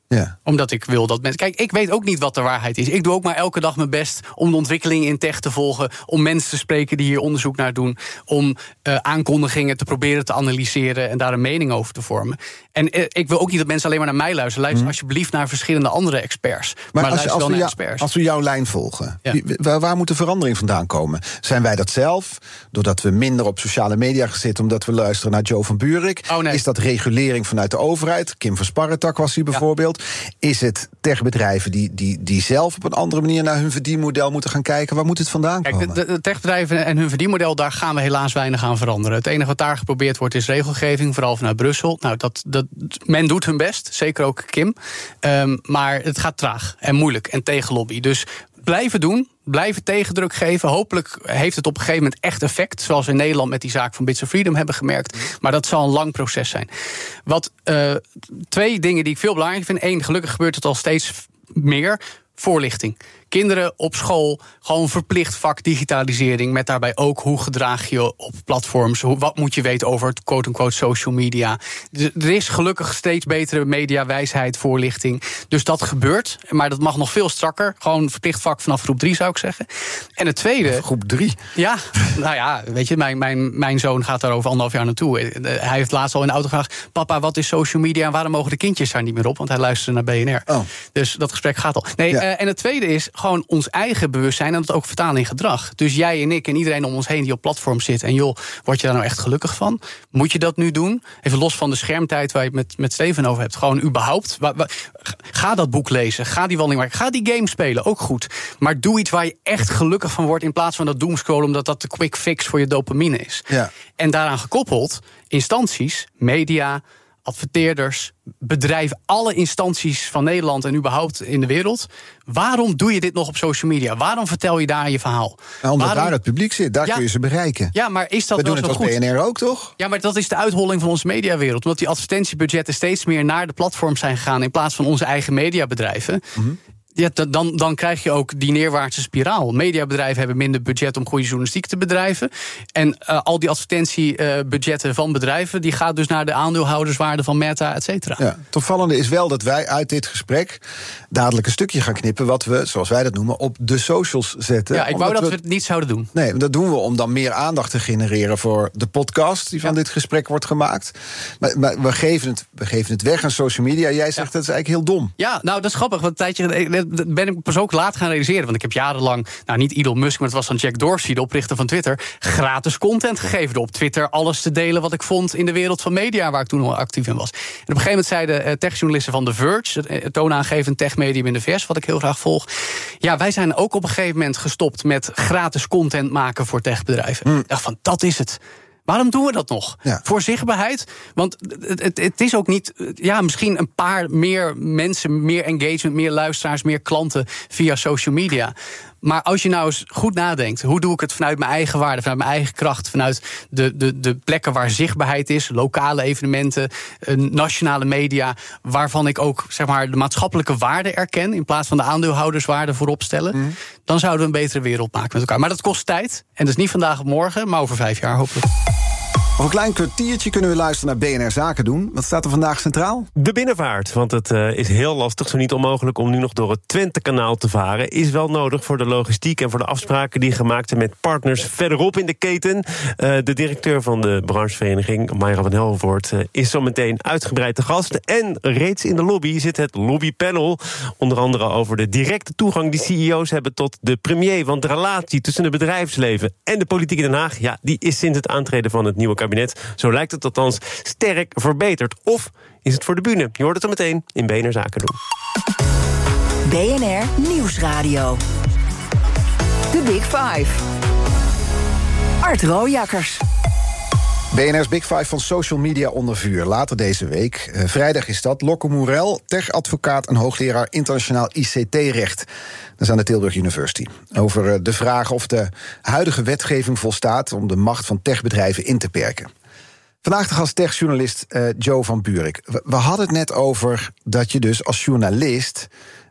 Ja.
Omdat ik wil dat mensen... Kijk, ik weet ook niet wat de waarheid is. Ik doe ook maar elke dag mijn best om de ontwikkelingen in tech te volgen, om mensen te spreken die hier onderzoek naar doen, om uh, aankondigingen te proberen te analyseren en daar een mening over te vormen. En uh, ik wil ook niet dat mensen alleen maar naar mij luisteren. Luister hmm. alsjeblieft naar verschillende andere experts. Maar, maar
als,
luister
als,
wel
we
naar
jou,
experts.
als we jouw lijn volgen,
Ja.
wie, waar, waar moet de verandering vandaan komen? Zijn wij dat zelf? Doordat we minder op sociale media gaan zitten, omdat we luisteren naar Joe van Buurik?
Oh, nee.
Is dat regulering vanuit de overheid? Kim van Sparretak was hier bijvoorbeeld. Ja. Is het techbedrijven die, die, die zelf op een andere manier naar hun verdienmodel moeten gaan kijken? Waar moet het vandaan
Kijk,
komen?
de, de techbedrijven en hun verdienmodel, daar gaan we helaas weinig aan veranderen. Het enige wat daar geprobeerd wordt is regelgeving, vooral vanuit Brussel. Nou, dat, dat, men doet hun best, zeker ook Kim. Um, maar het gaat traag en moeilijk en tegen lobby. Dus blijven doen, blijven tegendruk geven. Hopelijk heeft het op een gegeven moment echt effect, zoals we in Nederland met die zaak van Bits of Freedom hebben gemerkt. Maar dat zal een lang proces zijn. Wat uh, twee dingen die ik veel belangrijk vind. Eén, gelukkig gebeurt het al steeds meer. Voorlichting. Kinderen op school, gewoon verplicht vak digitalisering, met daarbij ook hoe gedraag je op platforms, hoe, wat moet je weten over het quote-unquote social media. Dus er is gelukkig steeds betere mediawijsheid, voorlichting. Dus dat gebeurt, maar dat mag nog veel strakker. Gewoon verplicht vak vanaf groep drie, zou ik zeggen. En het tweede...
Groep drie?
Ja, nou ja, weet je, mijn, mijn, mijn zoon gaat daar over anderhalf jaar naartoe. Hij heeft laatst al in de auto gevraagd, papa, wat is social media en waarom mogen de kindjes daar niet meer op? Want hij luisterde naar B N R.
Oh.
Dus dat gesprek gaat al. Nee,
Ja.
uh, en het tweede is gewoon ons eigen bewustzijn en dat ook vertalen in gedrag. Dus jij en ik en iedereen om ons heen die op platform zit, en joh, word je daar nou echt gelukkig van? Moet je dat nu doen? Even los van de schermtijd waar je het met, met Steven over hebt. Gewoon überhaupt. Wa, wa, ga dat boek lezen. Ga die wandeling maken. Ga die game spelen. Ook goed. Maar doe iets waar je echt gelukkig van wordt, in plaats van dat doomscrollen, omdat dat de quick fix voor je dopamine is.
Ja.
En daaraan gekoppeld, instanties, media, adverteerders, bedrijven, alle instanties van Nederland en überhaupt in de wereld. Waarom doe je dit nog op social media? Waarom vertel je daar je verhaal?
Nou, omdat
Waarom...
daar het publiek zit, daar
Ja.
kun je ze bereiken.
Ja, maar is dat
We
wel
doen
zo
het
goed?
als B N R ook, toch?
Ja, maar dat is de uitholling van onze mediawereld. Omdat die advertentiebudgetten steeds meer naar de platforms zijn gegaan, in plaats van onze eigen mediabedrijven. Mm-hmm. Ja, dan, dan krijg je ook die neerwaartse spiraal. Mediabedrijven hebben minder budget om goede journalistiek te bedrijven. En uh, al die advertentiebudgetten uh, van bedrijven, die gaat dus naar de aandeelhouderswaarde van Meta, et cetera.
Ja, het opvallende is wel dat wij uit dit gesprek dadelijk een stukje gaan knippen wat we, zoals wij dat noemen, op de socials zetten.
Ja, ik wou dat we het niet zouden doen.
Nee, dat doen we om dan meer aandacht te genereren voor de podcast die van ja. dit gesprek wordt gemaakt. Maar, maar we, geven het, we geven het weg aan social media. Jij zegt ja. dat is eigenlijk heel dom.
Ja, nou, dat is grappig. Want een tijdje ben ik pas ook laat gaan realiseren. Want ik heb jarenlang, nou niet Elon Musk, maar het was dan Jack Dorsey, de oprichter van Twitter, gratis content gegeven. Door op Twitter alles te delen wat ik vond in de wereld van media, waar ik toen al actief in was. En op een gegeven moment zeiden uh, techjournalisten van The Verge, het toonaangevend techmedium in de V S, wat ik heel graag volg. Ja, wij zijn ook op een gegeven moment gestopt met gratis content maken voor techbedrijven. Mm. Ik dacht van, dat is het. Waarom doen we dat nog? Ja. Voor zichtbaarheid? Want het, het, het is ook niet... Ja, misschien een paar meer mensen, meer engagement, meer luisteraars, meer klanten via social media. Maar als je nou eens goed nadenkt, hoe doe ik het vanuit mijn eigen waarde, vanuit mijn eigen kracht, vanuit de, de, de plekken waar zichtbaarheid is, lokale evenementen, nationale media, waarvan ik ook zeg maar de maatschappelijke waarde erken, in plaats van de aandeelhouderswaarde voorop stellen, mm. dan zouden we een betere wereld maken met elkaar. Maar dat kost tijd. En dat is niet vandaag op morgen, maar over vijf jaar hopelijk.
Over een klein kwartiertje kunnen we luisteren naar B N R Zaken doen. Wat staat er vandaag centraal?
De binnenvaart, want het uh, is heel lastig, zo niet onmogelijk om nu nog door het Twentekanaal te varen. Is wel nodig voor de logistiek en voor de afspraken die gemaakt zijn met partners verderop in de keten. Uh, de directeur van de branchevereniging, Mayra van Helvoort, uh, is zo meteen uitgebreid te gast. En reeds in de lobby zit het lobbypanel. Onder andere over de directe toegang die C E O's hebben tot de premier. Want de relatie tussen het bedrijfsleven en de politiek in Den Haag, ja, die is sinds het aantreden van het nieuwe kabinet, zo lijkt het althans, sterk verbeterd. Of is het voor de bühne? Je hoort het zo meteen in B N R Zaken doen.
B N R Nieuwsradio. The Big Five. Art Rooijakkers.
B N R's Big Five van social media onder vuur. Later deze week. Uh, vrijdag is dat. Locke Moerel, tech-advocaat en hoogleraar internationaal I C T-recht. Dat is aan de Tilburg University. Over uh, de vraag of de huidige wetgeving volstaat om de macht van techbedrijven in te perken. Vandaag de gast techjournalist uh, Joe van Buurik. We, we hadden het net over dat je dus als journalist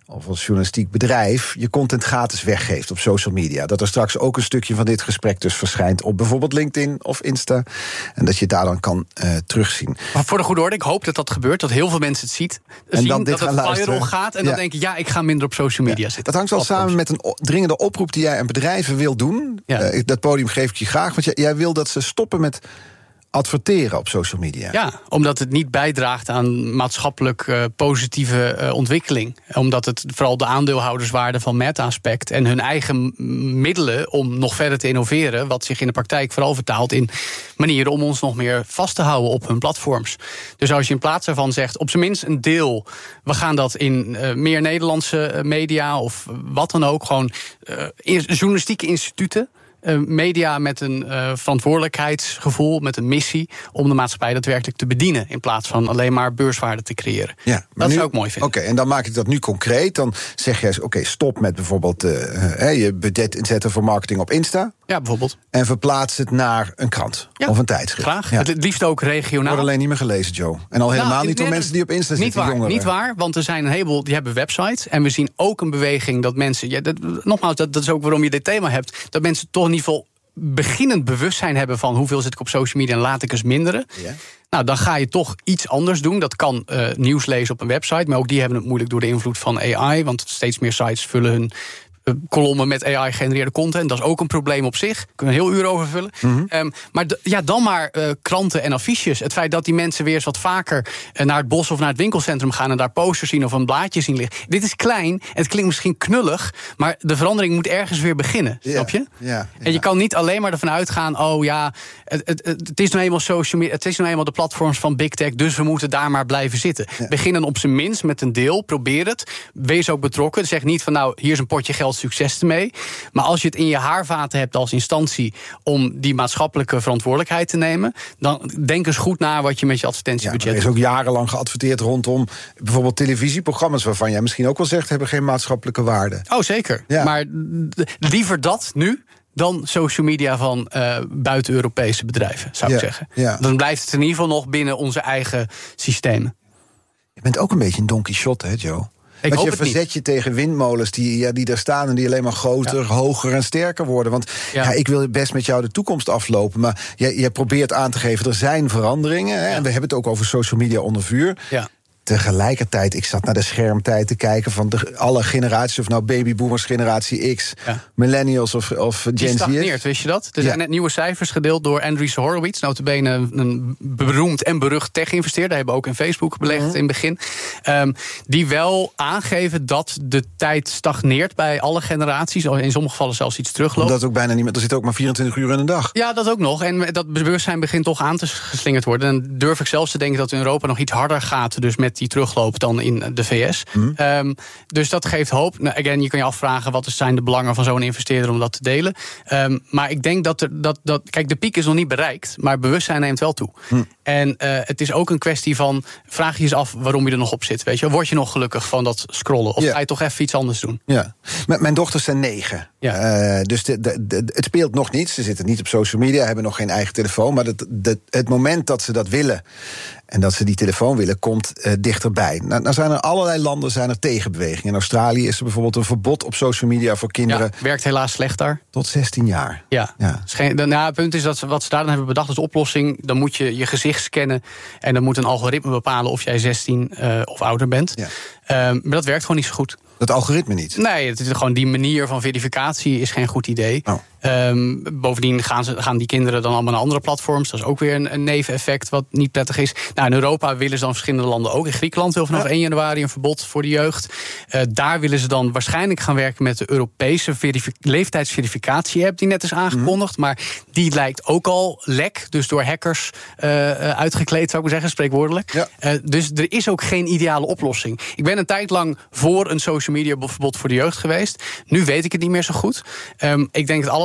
of als journalistiek bedrijf je content gratis weggeeft op social media. Dat er straks ook een stukje van dit gesprek dus verschijnt op bijvoorbeeld LinkedIn of Insta. En dat je het daar dan kan uh, terugzien.
Maar voor de goede orde, ik hoop dat dat gebeurt, dat heel veel mensen het ziet, en zien, dan dat het viral gaat en ja. dan denken, ja, ik ga minder op social media ja. zitten.
Dat hangt wel samen met een dringende oproep die jij aan bedrijven wil doen. Ja. Uh, dat podium geef ik je graag, want jij, jij wil dat ze stoppen met adverteren op social media.
Ja, omdat het niet bijdraagt aan maatschappelijk uh, positieve uh, ontwikkeling. Omdat het vooral de aandeelhouderswaarde van Meta aspect en hun eigen middelen om nog verder te innoveren, wat zich in de praktijk vooral vertaalt in manieren om ons nog meer vast te houden op hun platforms. Dus als je in plaats daarvan zegt, op zijn minst een deel, we gaan dat in uh, meer Nederlandse media of wat dan ook, gewoon uh, journalistieke instituten, Uh, media met een uh, verantwoordelijkheidsgevoel, met een missie om de maatschappij daadwerkelijk te bedienen, in plaats van alleen maar beurswaarde te creëren. Ja, dat nu, zou ik mooi vinden.
Oké, okay, en dan maak ik dat nu concreet. Dan zeg jij, oké, okay, stop met bijvoorbeeld uh, uh, je budget inzetten voor marketing op Insta.
Ja, bijvoorbeeld.
En verplaats het naar een krant ja, of een tijdschrift.
Graag. Ja. Het liefst ook regionaal.
Wordt alleen niet meer gelezen, Joe. En al helemaal nou, niet door nee, mensen die op Insta
niet
zitten,
waar,
jongeren.
Niet waar, want er zijn een heleboel die hebben websites. En we zien ook een beweging dat mensen, ja, dat, nogmaals, dat, dat is ook waarom je dit thema hebt, dat mensen toch in ieder geval beginnend bewustzijn hebben van hoeveel zit ik op social media en laat ik eens minderen. Ja. Nou, dan ga je toch iets anders doen. Dat kan uh, nieuws lezen op een website, maar ook die hebben het moeilijk door de invloed van A I, want steeds meer sites vullen hun kolommen met A I-gegenereerde content. Dat is ook een probleem op zich. Daar kunnen we een heel uur over vullen. Mm-hmm. Um, maar d- ja, dan maar uh, kranten en affiches. Het feit dat die mensen weer eens wat vaker uh, naar het bos of naar het winkelcentrum gaan en daar posters zien of een blaadje zien liggen. Dit is klein en het klinkt misschien knullig, maar de verandering moet ergens weer beginnen. Ja, snap je? Ja, ja. En je kan niet alleen maar ervan uitgaan, oh ja, het, het, het is nou eenmaal social media, het is nou eenmaal de platforms van Big Tech, dus we moeten daar maar blijven zitten. Ja. Begin dan op zijn minst met een deel, probeer het. Wees ook betrokken. Zeg niet van nou, hier is een potje geld, succes ermee. Maar als je het in je haarvaten hebt als instantie om die maatschappelijke verantwoordelijkheid te nemen, dan denk eens goed na wat je met je advertentiebudget doet.
Ja, er is ook jarenlang geadverteerd rondom bijvoorbeeld televisieprogramma's waarvan jij misschien ook wel zegt hebben geen maatschappelijke waarde.
Oh, zeker. Ja. Maar liever dat nu dan social media van uh, buiten-Europese bedrijven, zou ja, ik zeggen. Ja. Dan blijft het in ieder geval nog binnen onze eigen systemen.
Je bent ook een beetje een Don Quixote, hè, Joe? Ik Want je verzet niet. je tegen windmolens die, ja, die daar staan en die alleen maar groter, ja. hoger en sterker worden. Want ja. Ja, ik wil best met jou de toekomst aflopen, maar jij, jij probeert aan te geven, er zijn veranderingen. Hè, ja. En we hebben het ook over social media onder vuur. Ja. Tegelijkertijd, ik zat naar de schermtijd te kijken van de, alle generaties, of nou babyboomers, generatie X, ja. millennials of, of Gen Z. Die
stagneert, wist je dat? Er zijn ja. net nieuwe cijfers gedeeld door Andreessen Horowitz, notabene een beroemd en berucht tech-investeerder, hebben we ook in Facebook belegd mm-hmm. in het begin, um, die wel aangeven dat de tijd stagneert bij alle generaties, in sommige gevallen zelfs iets terugloopt.
Dat ook bijna niet meer, er zit ook maar vierentwintig uur in een dag.
Ja, dat ook nog. En dat bewustzijn begint toch aan te geslingerd worden. En durf ik zelfs te denken dat in Europa nog iets harder gaat, dus met die terugloop dan in de V S. Mm. Um, dus dat geeft hoop. Nou, again, je kan je afvragen wat zijn de belangen van zo'n investeerder om dat te delen. Um, maar ik denk dat, er, dat, dat... Kijk, de piek is nog niet bereikt, maar bewustzijn neemt wel toe. Mm. En uh, het is ook een kwestie van, vraag je eens af waarom je er nog op zit. Weet je? Word je nog gelukkig van dat scrollen? Of yeah. ga je toch even iets anders doen?
Ja. M- mijn dochters zijn negen. Ja. Uh, dus de, de, de, het speelt nog niet. Ze zitten niet op social media, hebben nog geen eigen telefoon. Maar dat, de, het moment dat ze dat willen en dat ze die telefoon willen, komt uh, dichterbij. Nou, nou zijn er allerlei landen zijn er tegenbewegingen. In Australië is er bijvoorbeeld een verbod op social media voor kinderen.
Ja, werkt helaas slecht daar.
Tot zestien jaar.
Ja. ja. Geen, nou, het punt is dat ze, wat ze daar dan hebben bedacht als oplossing, dan moet je je gezicht scannen en dan moet een algoritme bepalen of jij zestien uh, of ouder bent. Ja. Um, maar dat werkt gewoon niet zo goed.
Dat algoritme niet?
Nee, het is gewoon die manier van verificatie is geen goed idee. Oh. Um, bovendien gaan, ze, gaan die kinderen dan allemaal naar andere platforms. Dat is ook weer een, een neveneffect wat niet prettig is. Nou, in Europa willen ze dan verschillende landen ook. In Griekenland wil vanaf ja. één januari een verbod voor de jeugd. Uh, daar willen ze dan waarschijnlijk gaan werken met de Europese verifi- leeftijdsverificatie-app die net is aangekondigd. Mm. Maar die lijkt ook al lek, dus door hackers uh, uitgekleed, zou ik maar zeggen, spreekwoordelijk. Ja. Uh, dus er is ook geen ideale oplossing. Ik ben een tijd lang voor een social media verbod voor de jeugd geweest. Nu weet ik het niet meer zo goed. Um, ik denk het allerbelangrijkste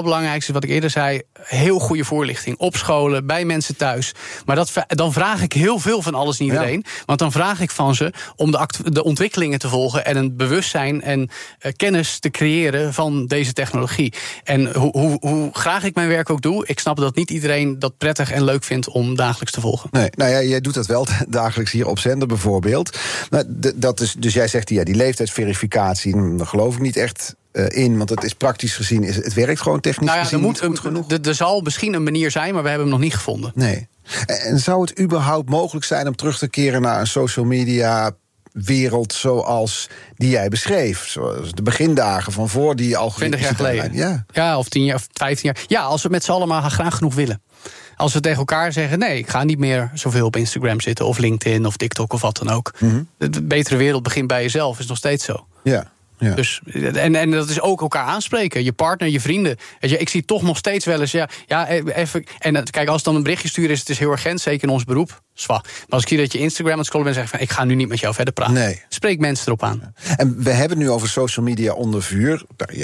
allerbelangrijkste is wat ik eerder zei, heel goede voorlichting. Op scholen, bij mensen thuis. Maar dat, dan vraag ik heel veel van alles en iedereen. Ja. Want dan vraag ik van ze om de, act, de ontwikkelingen te volgen en een bewustzijn en uh, kennis te creëren van deze technologie. En hoe, hoe, hoe graag ik mijn werk ook doe, ik snap dat niet iedereen dat prettig en leuk vindt om dagelijks te volgen.
Nee, nou ja, jij doet dat wel dagelijks hier op zender bijvoorbeeld. Maar dat is, dus jij zegt, ja, die leeftijdsverificatie, daar geloof ik niet echt uh, in, want het is praktisch gezien, is, het werkt gewoon technisch
nou ja,
gezien
er
niet
moet,
goed genoeg.
Er, er zal misschien een manier zijn, maar we hebben hem nog niet gevonden.
Nee. En zou het überhaupt mogelijk zijn om terug te keren naar een social media wereld zoals die jij beschreef? Zoals de begindagen van voor die algoritmes.
twintig jaar geleden.
Ja.
ja, of tien jaar, of vijftien jaar. Ja, als we met z'n allen maar graag genoeg willen. Als we tegen elkaar zeggen, nee, ik ga niet meer zoveel op Instagram zitten, of LinkedIn, of TikTok, of wat dan ook. Mm-hmm. De betere wereld begint bij jezelf, is nog steeds zo.
Ja. Ja.
Dus, en, en dat is ook elkaar aanspreken. Je partner, je vrienden. Weet je, ik zie toch nog steeds wel eens. Ja, ja, even, en kijk, als het dan een berichtje sturen is, het is heel urgent, zeker in ons beroep. Zwa. Maar als ik zie dat je Instagram aan het scrollen bent en zegt van, ik ga nu niet met jou verder praten.
Nee.
Spreek mensen erop aan.
En we hebben het nu over social media onder vuur.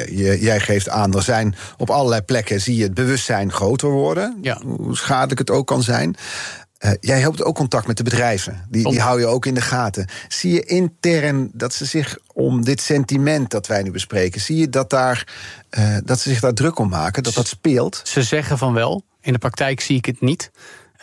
Jij geeft aan, er zijn op allerlei plekken, zie je het bewustzijn groter worden.
Ja.
Hoe schadelijk het ook kan zijn. Uh, jij hebt ook contact met de bedrijven. Die, die hou je ook in de gaten. Zie je intern dat ze zich om dit sentiment dat wij nu bespreken, zie je dat, daar, uh, dat ze zich daar druk om maken, dat dat speelt?
Ze zeggen van wel. In de praktijk zie ik het niet.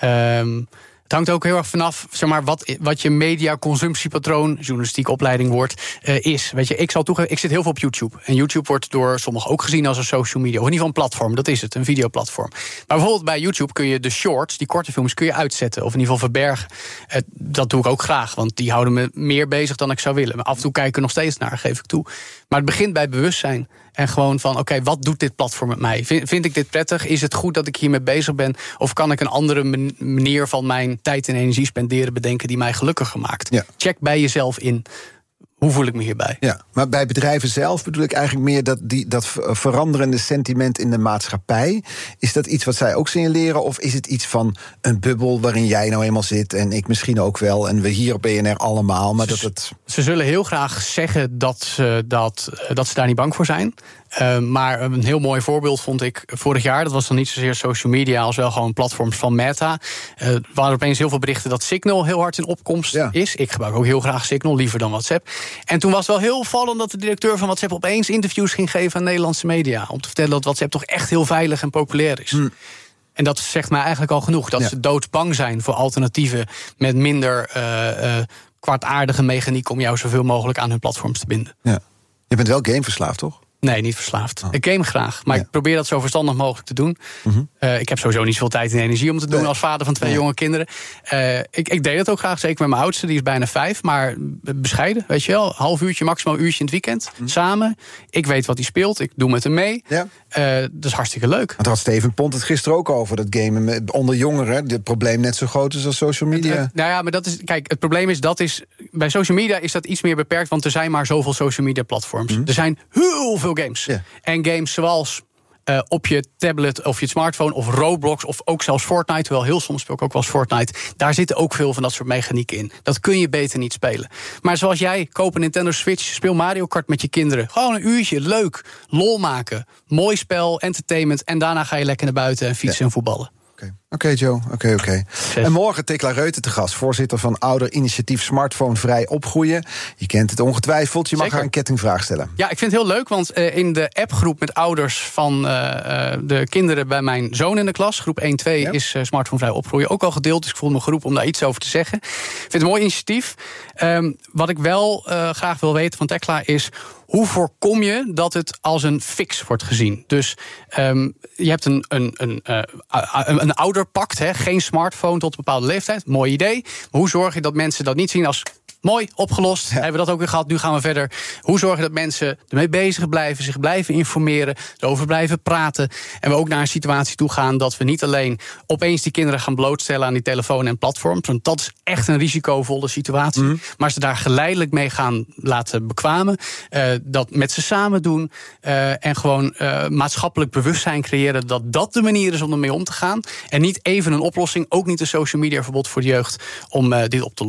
Um, Het hangt ook heel erg vanaf, zeg maar, wat, wat je media-consumptiepatroon, journalistieke opleiding wordt, uh, is. Weet je, ik zal toegeven, ik zit heel veel op YouTube. En YouTube wordt door sommigen ook gezien als een social media. Of in ieder geval een platform, dat is het, een videoplatform. Maar bijvoorbeeld bij YouTube kun je de shorts, die korte films, kun je uitzetten. Of in ieder geval verbergen. Uh, dat doe ik ook graag, want die houden me meer bezig dan ik zou willen. Maar af en toe kijk ik er nog steeds naar, geef ik toe. Maar het begint bij bewustzijn. En gewoon van, oké, okay, wat doet dit platform met mij? Vind, vind ik dit prettig? Is het goed dat ik hiermee bezig ben? Of kan ik een andere manier van mijn tijd en energie spenderen bedenken die mij gelukkiger maakt?
Ja.
Check bij jezelf in. Hoe voel ik me hierbij?
Ja, maar bij bedrijven zelf bedoel ik eigenlijk meer dat, die, dat veranderende sentiment in de maatschappij. Is dat iets wat zij ook signaleren? Of is het iets van een bubbel waarin jij nou eenmaal zit en ik misschien ook wel en we hier op B N R allemaal? Maar dat het...
Ze zullen heel graag zeggen dat ze, dat, dat ze daar niet bang voor zijn. Uh, maar een heel mooi voorbeeld vond ik vorig jaar. Dat was dan niet zozeer social media als wel gewoon platforms van Meta. Uh, er waren opeens heel veel berichten dat Signal heel hard in opkomst ja. is. Ik gebruik ook heel graag Signal, liever dan WhatsApp. En toen was het wel heel opvallend dat de directeur van WhatsApp opeens interviews ging geven aan Nederlandse media. Om te vertellen dat WhatsApp toch echt heel veilig en populair is. Hmm. En dat zegt mij eigenlijk al genoeg. Dat ja. ze doodsbang zijn voor alternatieven met minder uh, uh, kwaadaardige mechaniek om jou zoveel mogelijk aan hun platforms te binden.
Ja. Je bent wel gameverslaafd, toch?
Nee, niet verslaafd. Oh. Ik game graag, maar ja. ik probeer dat zo verstandig mogelijk te doen. Mm-hmm. Uh, ik heb sowieso niet zoveel tijd en energie om te doen nee. als vader van twee nee. jonge kinderen. Uh, ik, ik deed het ook graag, zeker met mijn oudste, die is bijna vijf. Maar bescheiden, weet je wel. Half uurtje, maximaal een uurtje in het weekend. Mm. Samen. Ik weet wat hij speelt, ik doe met hem mee. Ja. Uh, dat is hartstikke leuk.
Want had Steven Pont het gisteren ook over, dat gamen onder jongeren. Het probleem net zo groot is als social media.
Uh, uh, nou ja, maar dat is, kijk, het probleem is, dat is, bij social media is dat iets meer beperkt, want er zijn maar zoveel social media platforms. Mm. Er zijn heel veel games. Ja. En games zoals uh, op je tablet of je smartphone of Roblox of ook zelfs Fortnite, terwijl heel soms speel ik ook wel eens Fortnite. Daar zitten ook veel van dat soort mechanieken in. Dat kun je beter niet spelen. Maar zoals jij, koop een Nintendo Switch, speel Mario Kart met je kinderen. Gewoon een uurtje, leuk, lol maken, mooi spel, entertainment en daarna ga je lekker naar buiten en fietsen ja. en voetballen.
Oké, okay, Joe. Oké, okay, oké. Okay. En morgen Tekla Reuten te gast, voorzitter van ouder-initiatief Smartphonevrij Opgroeien. Je kent het ongetwijfeld, je mag Zeker. haar een kettingvraag stellen.
Ja, ik vind het heel leuk, want uh, in de appgroep met ouders van uh, uh, de kinderen bij mijn zoon in de klas, groep één twee, ja. is uh, Smartphonevrij Opgroeien ook al gedeeld. Dus ik voel me geroepen om daar iets over te zeggen. Ik vind het een mooi initiatief. Um, wat ik wel uh, graag wil weten van Tekla is, hoe voorkom je dat het als een fix wordt gezien? Dus um, je hebt een, een, een, uh, een, een ouderpact, hè, geen smartphone tot een bepaalde leeftijd. Mooi idee. Maar hoe zorg je dat mensen dat niet zien als mooi, opgelost, ja. hebben we dat ook weer gehad, nu gaan we verder. Hoe zorgen dat mensen ermee bezig blijven, zich blijven informeren, erover blijven praten. En we ook naar een situatie toe gaan dat we niet alleen opeens die kinderen gaan blootstellen aan die telefoon en platforms, want dat is echt een risicovolle situatie. Mm. Maar ze daar geleidelijk mee gaan laten bekwamen. Uh, dat met ze samen doen. Uh, en gewoon uh, maatschappelijk bewustzijn creëren dat dat de manier is om ermee om te gaan. En niet even een oplossing, ook niet een social media verbod voor de jeugd, om uh, dit op te lossen.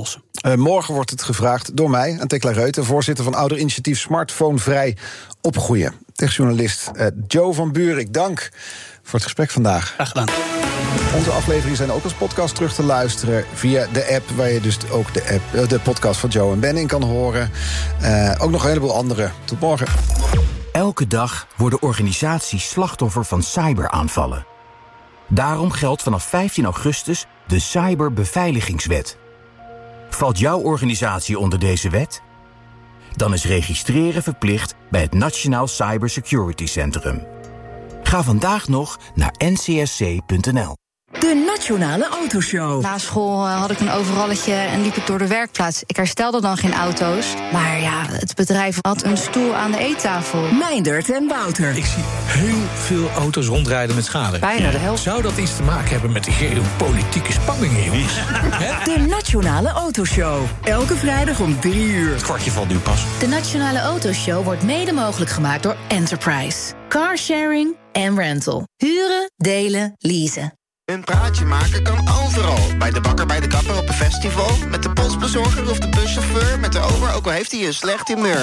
Uh, morgen wordt het gevraagd door mij, aan Tekla Reuten, voorzitter van ouderinitiatief Smartphonevrij Opgroeien. Techjournalist uh, Joe van Buurik, dank voor het gesprek vandaag.
Graag gedaan.
Onze afleveringen zijn ook als podcast terug te luisteren via de app, waar je dus ook de, app, de podcast van Joe en Ben in kan horen. Uh, ook nog een heleboel andere. Tot morgen.
Elke dag worden organisaties slachtoffer van cyberaanvallen. Daarom geldt vanaf vijftien augustus de Cyberbeveiligingswet. Valt jouw organisatie onder deze wet? Dan is registreren verplicht bij het Nationaal Cybersecurity Centrum. Ga vandaag nog naar N C S C punt N L.
De Nationale Autoshow.
Na school uh, had ik een overalletje en liep ik door de werkplaats. Ik herstelde dan geen auto's. Maar ja, het bedrijf had een stoel aan de eettafel.
Meindert en Wouter.
Ik zie heel veel auto's rondrijden met schade.
Bijna de helft.
Zou dat iets te maken hebben met die geopolitieke spanningen, jongens?
De Nationale Autoshow. Elke vrijdag om drie uur.
Het kwartje valt nu pas.
De Nationale Autoshow wordt mede mogelijk gemaakt door Enterprise. Carsharing en rental. Huren, delen, leasen.
Een praatje maken kan overal. Bij de bakker, bij de kapper, op een festival. Met de postbezorger of de buschauffeur. Met de ober, ook al heeft hij een slecht humeur.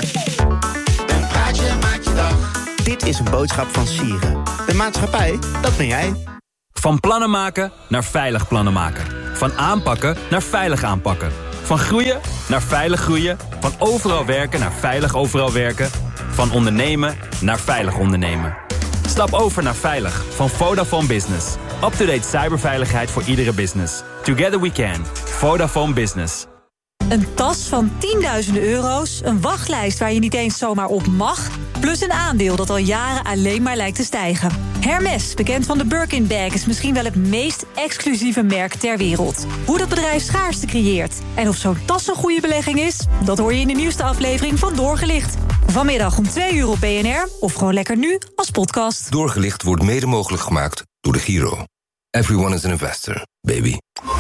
Een praatje maakt je dag. Dit is een boodschap van Sieren. De maatschappij, dat ben jij.
Van plannen maken naar veilig plannen maken. Van aanpakken naar veilig aanpakken. Van groeien naar veilig groeien. Van overal werken naar veilig overal werken. Van ondernemen naar veilig ondernemen. Stap over naar Veilig van Vodafone Business. Up-to-date cyberveiligheid voor iedere business. Together we can. Vodafone Business.
Een tas van tienduizenden euro's, een wachtlijst waar je niet eens zomaar op mag, plus een aandeel dat al jaren alleen maar lijkt te stijgen. Hermès, bekend van de Birkin bag, is misschien wel het meest exclusieve merk ter wereld. Hoe dat bedrijf schaarste creëert en of zo'n tas een goede belegging is, dat hoor je in de nieuwste aflevering van Doorgelicht. Vanmiddag om twee uur op B N R of gewoon lekker nu als podcast.
Doorgelicht wordt mede mogelijk gemaakt door de Giro. Everyone is an investor, baby.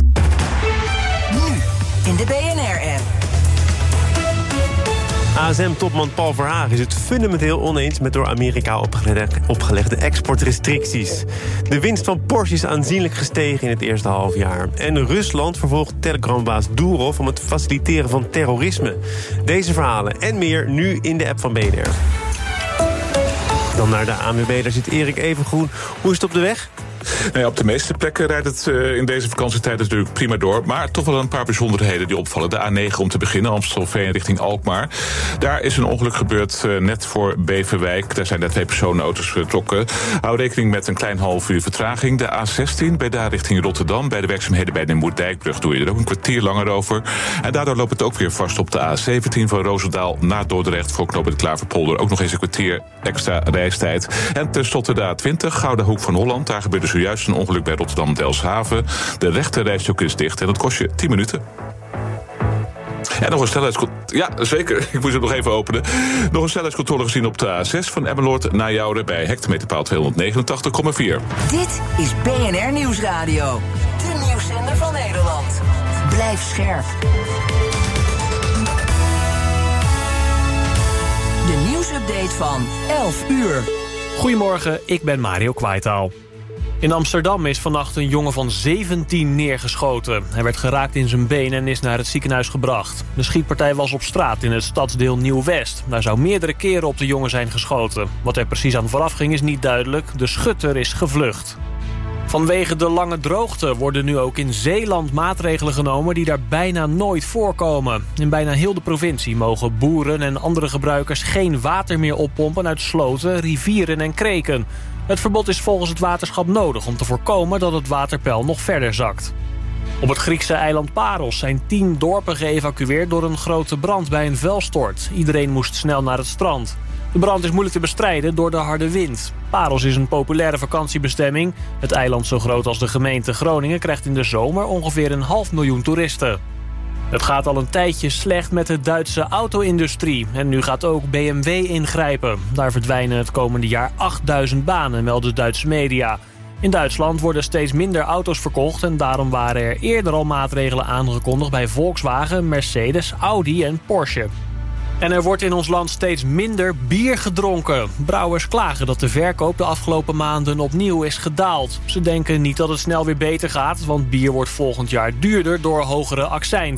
Nu in de B N R-app.
A S M-topman Paul Verhagen is het fundamenteel oneens met door Amerika opgelegde, opgelegde exportrestricties. De winst van Porsche is aanzienlijk gestegen in het eerste halfjaar. En Rusland vervolgt Telegram-baas Durov om het faciliteren van terrorisme. Deze verhalen en meer nu in de app van B N R. Dan naar de A N W B, daar zit Erik Evengroen. Hoe is het op de weg?
Nou ja, op de meeste plekken rijdt het uh, in deze vakantietijd natuurlijk prima door. Maar toch wel een paar bijzonderheden die opvallen. De A negen om te beginnen, Amstelveen richting Alkmaar. Daar is een ongeluk gebeurd uh, net voor Beverwijk. Daar zijn net twee personenauto's vertrokken. Hou rekening met een klein half uur vertraging. De A zestien, bij daar richting Rotterdam. Bij de werkzaamheden bij de Moerdijkbrug doe je er ook een kwartier langer over. En daardoor loopt het ook weer vast op de A zeventien van Roosendaal naar Dordrecht. Voor knooppunt Klaverpolder ook nog eens een kwartier extra reistijd. En tenslotte de A twintig, Gouden Hoek van Holland. Daar gebeurde zojuist een ongeluk bij Rotterdam-Delfshaven. De rechte rijstrook is dicht en dat kost je tien minuten. En nog een snelheidscontrole. Ja, zeker. Ik moest het nog even openen. Nog een snelheidscontrole gezien op de A zes van Emmeloord naar Jouden bij hectometerpaal tweehonderdnegenentachtig komma vier.
Dit is B N R Nieuwsradio. De nieuwszender van Nederland. Blijf scherp. De nieuwsupdate van elf uur.
Goedemorgen, ik ben Mario Kwaitaal. In Amsterdam is vannacht een jongen van zeventien neergeschoten. Hij werd geraakt in zijn been en is naar het ziekenhuis gebracht. De schietpartij was op straat in het stadsdeel Nieuw-West. Daar zou meerdere keren op de jongen zijn geschoten. Wat er precies aan vooraf ging is niet duidelijk. De schutter is gevlucht. Vanwege de lange droogte worden nu ook in Zeeland maatregelen genomen die daar bijna nooit voorkomen. In bijna heel de provincie mogen boeren en andere gebruikers geen water meer oppompen uit sloten, rivieren en kreken. Het verbod is volgens het waterschap nodig om te voorkomen dat het waterpeil nog verder zakt. Op het Griekse eiland Paros zijn tien dorpen geëvacueerd door een grote brand bij een vuilstort. Iedereen moest snel naar het strand. De brand is moeilijk te bestrijden door de harde wind. Paros is een populaire vakantiebestemming. Het eiland, zo groot als de gemeente Groningen, krijgt in de zomer ongeveer een half miljoen toeristen. Het gaat al een tijdje slecht met de Duitse auto-industrie. En nu gaat ook B M W ingrijpen. Daar verdwijnen het komende jaar achtduizend banen, melden Duitse media. In Duitsland worden steeds minder auto's verkocht en daarom waren er eerder al maatregelen aangekondigd bij Volkswagen, Mercedes, Audi en Porsche. En er wordt in ons land steeds minder bier gedronken. Brouwers klagen dat de verkoop de afgelopen maanden opnieuw is gedaald. Ze denken niet dat het snel weer beter gaat, want bier wordt volgend jaar duurder door hogere accijns.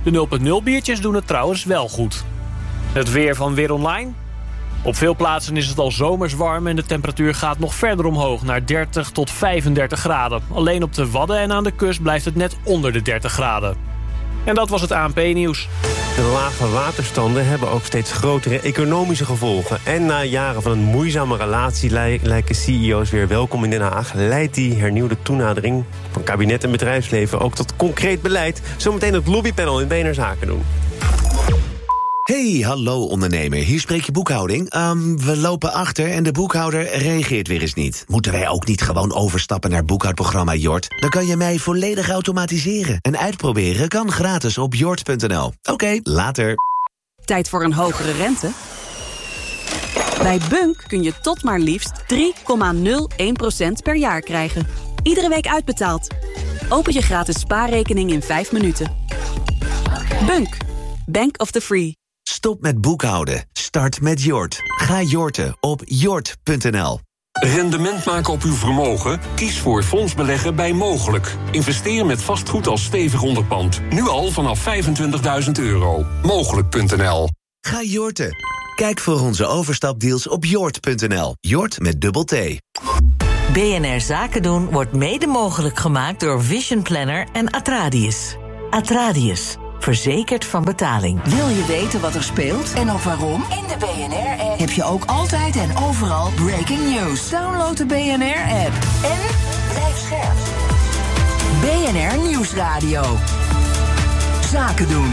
De nul punt nul biertjes doen het trouwens wel goed. Het weer van Weer Online. Op veel plaatsen is het al zomers warm en de temperatuur gaat nog verder omhoog naar dertig tot vijfendertig graden. Alleen op de Wadden en aan de kust blijft het net onder de dertig graden. En dat was het A N P-nieuws.
De lage waterstanden hebben ook steeds grotere economische gevolgen. En na jaren van een moeizame relatie lijken C E O's weer welkom in Den Haag. Leidt die hernieuwde toenadering van kabinet en bedrijfsleven ook tot concreet beleid? Zometeen het lobbypanel in B N R Zaken doen.
Hey, hallo ondernemer, hier spreek je boekhouding. Um, we lopen achter en de boekhouder reageert weer eens niet. Moeten wij ook niet gewoon overstappen naar boekhoudprogramma Jort? Dan kan je mij volledig automatiseren. En uitproberen kan gratis op jort punt n l. Oké, okay, later.
Tijd voor een hogere rente? Bij Bunk kun je tot maar liefst drie komma nul één procent per jaar krijgen. Iedere week uitbetaald. Open je gratis spaarrekening in vijf minuten. Bunk, Bank of the Free.
Stop met boekhouden. Start met Jort. Ga jorten op jort punt n l.
Rendement maken op uw vermogen? Kies voor fondsbeleggen bij Mogelijk. Investeer met vastgoed als stevig onderpand. Nu al vanaf vijfentwintigduizend euro. Mogelijk punt n l.
Ga jorten. Kijk voor onze overstapdeals op jort punt n l. Jort met dubbel T.
B N R Zaken doen wordt mede mogelijk gemaakt door Vision Planner en Atradius. Atradius. Verzekerd van betaling.
Wil je weten wat er speelt en ook waarom? In de B N R-app heb je ook altijd en overal breaking news. Download de B N R-app en blijf scherp. B N R Nieuwsradio. Zaken doen.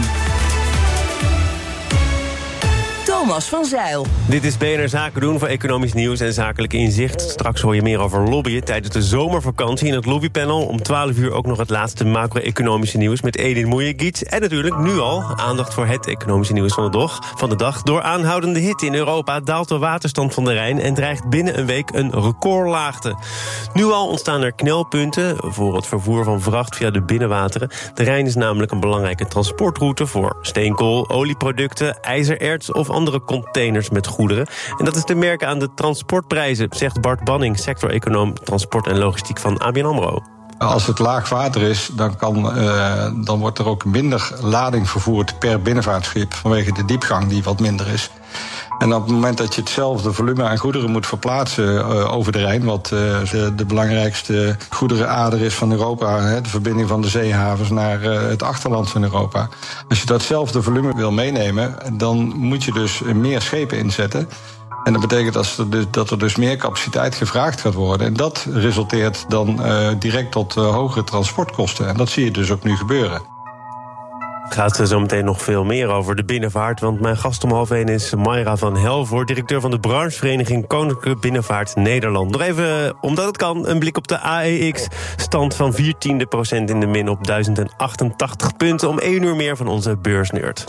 Thomas van Zeil.
Dit is B N R Zaken doen voor economisch nieuws en zakelijk inzicht. Straks hoor je meer over lobbyen tijdens de zomervakantie in het lobbypanel. Om twaalf uur ook nog het laatste macro-economische nieuws met Edin Mujagic. En natuurlijk nu al aandacht voor het economische nieuws van de dag. Van de dag. Door aanhoudende hitte in Europa daalt de waterstand van de Rijn en dreigt binnen een week een recordlaagte. Nu al ontstaan er knelpunten voor het vervoer van vracht via de binnenwateren. De Rijn is namelijk een belangrijke transportroute voor steenkool, olieproducten, ijzererts of andere containers met goederen. En dat is te merken aan de transportprijzen, zegt Bart Banning, sector-econoom transport en logistiek van A B N AMRO.
Als het laag water is, dan, kan, uh, dan wordt er ook minder lading vervoerd per binnenvaartschip vanwege de diepgang die wat minder is. En op het moment dat je hetzelfde volume aan goederen moet verplaatsen uh, over de Rijn, wat uh, de, de belangrijkste goederenader is van Europa, hè, de verbinding van de zeehavens naar uh, het achterland van Europa. Als je datzelfde volume wil meenemen, dan moet je dus meer schepen inzetten. En dat betekent dat er, dus, dat er dus meer capaciteit gevraagd gaat worden. En dat resulteert dan uh, direct tot uh, hogere transportkosten. En dat zie je dus ook nu gebeuren.
Gaat er zo meteen nog veel meer over de binnenvaart. Want mijn gast om half één is Mayra van Helvoort, directeur van de branchevereniging Koninklijke Binnenvaart Nederland. Nog even, omdat het kan, een blik op de A E X. Stand van viertiende procent in de min op duizend achtentachtig punten. Om één uur meer van onze beursnerd.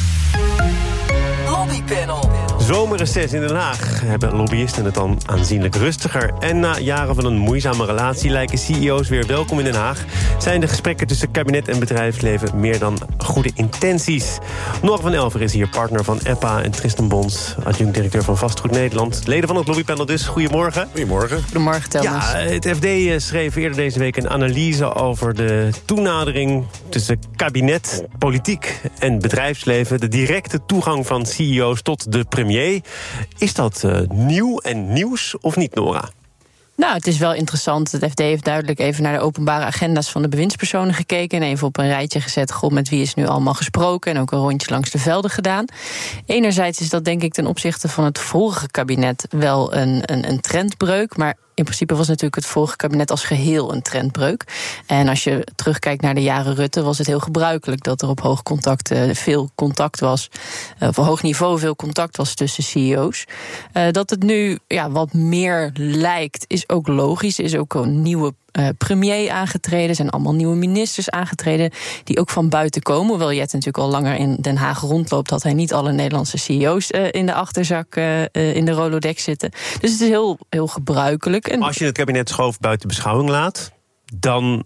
Lobbypanel.
Zomerreces in Den Haag hebben lobbyisten het dan aanzienlijk rustiger. En na jaren van een moeizame relatie lijken C E O's weer welkom in Den Haag. Zijn de gesprekken tussen kabinet en bedrijfsleven meer dan goede intenties. Nora van Elver is hier, partner van E P A en Tristan Bons, adjunct-directeur van Vastgoed Nederland. Leden van het lobbypanel dus, goedemorgen.
Goedemorgen. Goedemorgen, Thomas.
Ja, het F D schreef eerder deze week een analyse over de toenadering tussen kabinet, politiek en bedrijfsleven. De directe toegang van C E O's tot de premier. Is dat uh, nieuw en nieuws of niet, Nora?
Nou, het is wel interessant. Het F D heeft duidelijk even naar de openbare agenda's van de bewindspersonen gekeken en even op een rijtje gezet, goh, met wie is nu allemaal gesproken, en ook een rondje langs de velden gedaan. Enerzijds is dat denk ik ten opzichte van het vorige kabinet wel een, een, een trendbreuk, maar in principe was natuurlijk het vorige kabinet als geheel een trendbreuk. En als je terugkijkt naar de jaren Rutte, was het heel gebruikelijk dat er op hoog contact uh, veel contact was, uh, op hoog niveau veel contact was tussen C E O's. Uh, dat het nu ja, wat meer lijkt, is ook logisch. Er is ook een nieuwe Uh, premier aangetreden, zijn allemaal nieuwe ministers aangetreden, die ook van buiten komen. Hoewel Jet natuurlijk al langer in Den Haag rondloopt, had hij niet alle Nederlandse C E O's uh, in de achterzak uh, uh, in de Rolodex zitten. Dus het is heel, heel gebruikelijk. En
als je het kabinet schoof buiten beschouwing laat, dan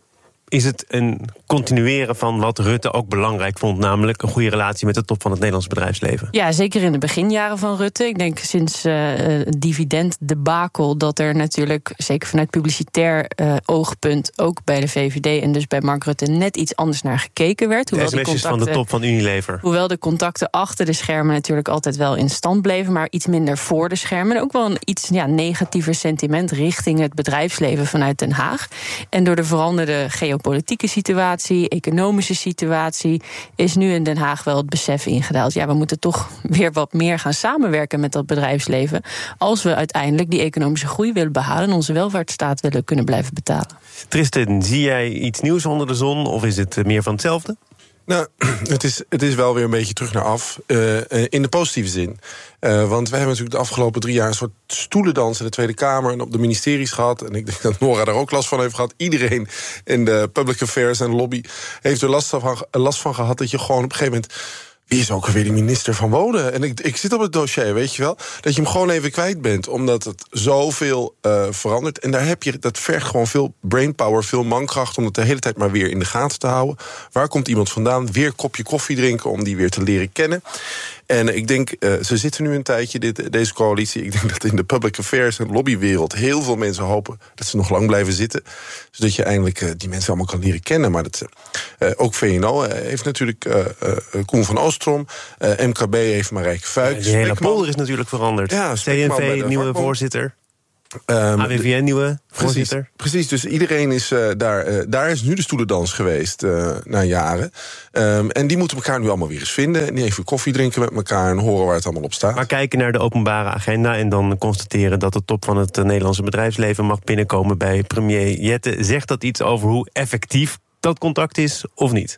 is het een continueren van wat Rutte ook belangrijk vond, namelijk een goede relatie met de top van het Nederlands bedrijfsleven?
Ja, zeker in de beginjaren van Rutte. Ik denk sinds uh, het dividenddebakel dat er natuurlijk, zeker vanuit publicitair uh, oogpunt, ook bij de V V D en dus bij Mark Rutte net iets anders naar gekeken werd.
Hoewel de sms'jes van de top van Unilever.
Hoewel de contacten achter de schermen natuurlijk altijd wel in stand bleven, maar iets minder voor de schermen. En ook wel een iets ja, negatiever sentiment richting het bedrijfsleven vanuit Den Haag. En door de veranderde geopolitieke situatie, economische situatie, is nu in Den Haag wel het besef ingedaald. Ja, we moeten toch weer wat meer gaan samenwerken met dat bedrijfsleven als we uiteindelijk die economische groei willen behalen en onze welvaartsstaat willen kunnen blijven betalen.
Tristan, zie jij iets nieuws onder de zon of is het meer van hetzelfde?
Nou, het is, het is wel weer een beetje terug naar af. Uh, in de positieve zin. Uh, want wij hebben natuurlijk de afgelopen drie jaar een soort stoelendans in de Tweede Kamer en op de ministeries gehad. En ik denk dat Nora daar ook last van heeft gehad. Iedereen in de public affairs en lobby heeft er last van, last van gehad dat je gewoon op een gegeven moment, wie is ook alweer de minister van Wonen? En ik, ik zit op het dossier, weet je wel, dat je hem gewoon even kwijt bent, omdat het zoveel uh, verandert. En daar heb je, dat vergt gewoon veel brainpower, veel mankracht om het de hele tijd maar weer in de gaten te houden. Waar komt iemand vandaan? Weer een kopje koffie drinken om die weer te leren kennen. En ik denk, uh, ze zitten nu een tijdje, dit, deze coalitie. Ik denk dat in de public affairs en lobbywereld heel veel mensen hopen dat ze nog lang blijven zitten. Zodat je eindelijk uh, die mensen allemaal kan leren kennen. Maar dat, uh, ook V N O uh, heeft natuurlijk uh, uh, Koen van Oostrom. Uh, M K B heeft Marijke Fuik.
Ja, de hele polder is natuurlijk veranderd. Ja, C N V, nieuwe voorzitter. Um, A W V N, nieuwe voorzitter.
Precies, precies, dus iedereen is uh, daar. Uh, daar is nu de stoelendans geweest uh, na jaren. Um, en die moeten elkaar nu allemaal weer eens vinden. En die even koffie drinken met elkaar en horen waar het allemaal op staat.
Maar kijken naar de openbare agenda en dan constateren dat de top van het uh, Nederlandse bedrijfsleven mag binnenkomen bij premier Jette. Zegt dat iets over hoe effectief dat contact is of niet?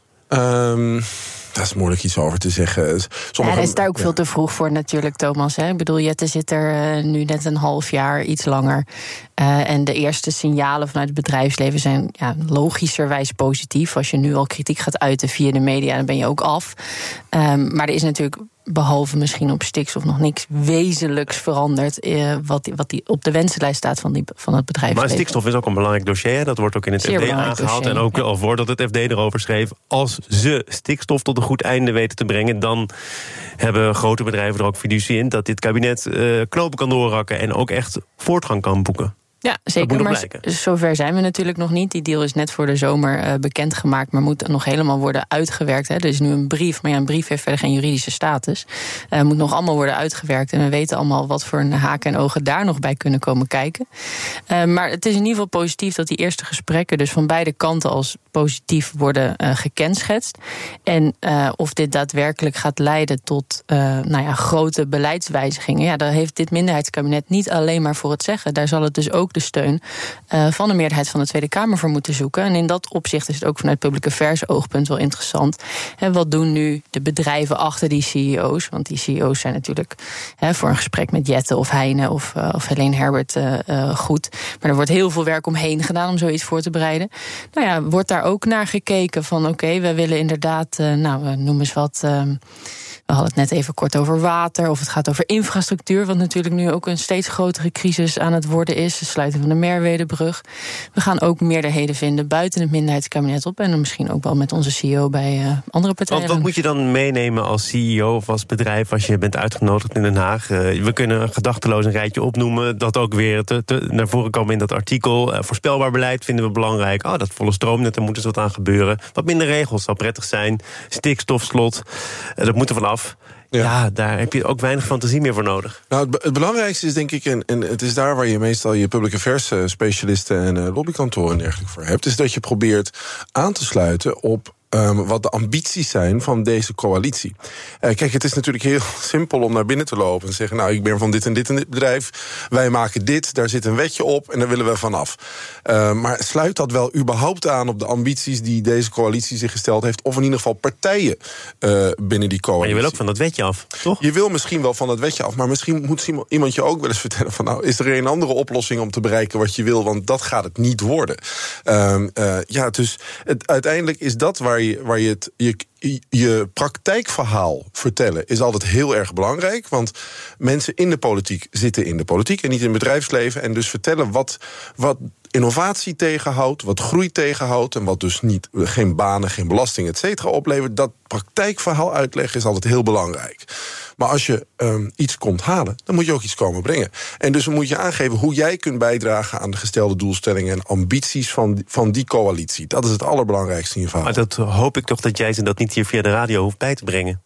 Um, Daar is moeilijk iets over te zeggen.
Sommige, ja, dat is daar ook ja. veel te vroeg voor natuurlijk, Thomas. Hè? Ik bedoel, Jette zit er uh, nu net een half jaar, iets langer. Uh, en de eerste signalen vanuit het bedrijfsleven zijn ja, logischerwijs positief. Als je nu al kritiek gaat uiten via de media, dan ben je ook af. Um, maar er is natuurlijk, behalve misschien op stikstof, nog niks wezenlijks veranderd Uh, wat, die, wat die op de wensenlijst staat van, die, van het bedrijfsleven.
Maar stikstof is ook een belangrijk dossier. Dat wordt ook in het Zeer F D aangehaald. Dossier, en ook ja. al voordat het F D erover schreef, als ze stikstof tot een goed einde weten te brengen, dan hebben grote bedrijven er ook fiducie in dat dit kabinet uh, knopen kan doorhakken en ook echt voortgang kan boeken.
Ja, zeker, maar zover zijn we natuurlijk nog niet. Die deal is net voor de zomer uh, bekendgemaakt, maar moet nog helemaal worden uitgewerkt. Hè. Er is nu een brief, maar ja, een brief heeft verder geen juridische status. Uh, moet nog allemaal worden uitgewerkt en we weten allemaal wat voor haken en ogen daar nog bij kunnen komen kijken. Uh, maar het is in ieder geval positief dat die eerste gesprekken dus van beide kanten als positief worden uh, gekenschetst. En uh, of dit daadwerkelijk gaat leiden tot uh, nou ja, grote beleidswijzigingen, ja, daar heeft dit minderheidskabinet niet alleen maar voor het zeggen. Daar zal het dus ook de steun uh, van de meerderheid van de Tweede Kamer voor moeten zoeken. En in dat opzicht is het ook vanuit public affairs oogpunt wel interessant. En wat doen nu de bedrijven achter die C E O's? Want die C E O's zijn natuurlijk he, voor een gesprek met Jette of Heine of, uh, of Helene Herbert uh, uh, goed. Maar er wordt heel veel werk omheen gedaan om zoiets voor te bereiden. Nou ja, wordt daar ook naar gekeken van oké, okay, we willen inderdaad, uh, nou, we noemen eens wat. Uh, We hadden het net even kort over water, of het gaat over infrastructuur, wat natuurlijk nu ook een steeds grotere crisis aan het worden is. De sluiting van de Merwedebrug. We gaan ook meerderheden vinden buiten het minderheidskabinet op en dan misschien ook wel met onze C E O bij uh, andere partijen.
Want wat moet je dan meenemen als C E O of als bedrijf als je bent uitgenodigd in Den Haag? Uh, we kunnen gedachteloos een rijtje opnoemen, dat ook weer te, te, naar voren komen in dat artikel. Uh, voorspelbaar beleid vinden we belangrijk. Oh, dat volle stroomnet, daar moet eens wat aan gebeuren. Wat minder regels zou prettig zijn. Stikstofslot, uh, dat moet er vanaf. Ja. ja, daar heb je ook weinig fantasie meer voor nodig.
Nou, het, het belangrijkste is denk ik, en, en het is daar waar je meestal je public affairs specialisten en uh, lobbykantoren en dergelijke voor hebt, is dat je probeert aan te sluiten op Um, wat de ambities zijn van deze coalitie. Uh, kijk, het is natuurlijk heel simpel om naar binnen te lopen en te zeggen, nou, ik ben van dit en dit en dit bedrijf, wij maken dit, daar zit een wetje op en daar willen we vanaf. Uh, maar sluit dat wel überhaupt aan op de ambities die deze coalitie zich gesteld heeft, of in ieder geval partijen uh, binnen die coalitie?
Maar je wil ook van dat wetje af, toch?
Je wil misschien wel van dat wetje af, maar misschien moet iemand je ook wel eens vertellen van, nou, is er een andere oplossing om te bereiken wat je wil, want dat gaat het niet worden. Uh, uh, ja, dus het, uiteindelijk is dat waar je je, waar je het. Je, je praktijkverhaal vertellen is altijd heel erg belangrijk. Want mensen in de politiek zitten in de politiek en niet in het bedrijfsleven. En dus vertellen wat, wat innovatie tegenhoudt, wat groei tegenhoudt en wat dus niet, geen banen, geen belasting, et cetera oplevert. Dat praktijkverhaal uitleggen is altijd heel belangrijk. Maar als je um, iets komt halen, dan moet je ook iets komen brengen. En dus moet je aangeven hoe jij kunt bijdragen aan de gestelde doelstellingen en ambities van, van die coalitie. Dat is het allerbelangrijkste in je verhaal.
Maar dat hoop ik toch dat jij ze dat niet hier via de radio hoeft bij te brengen.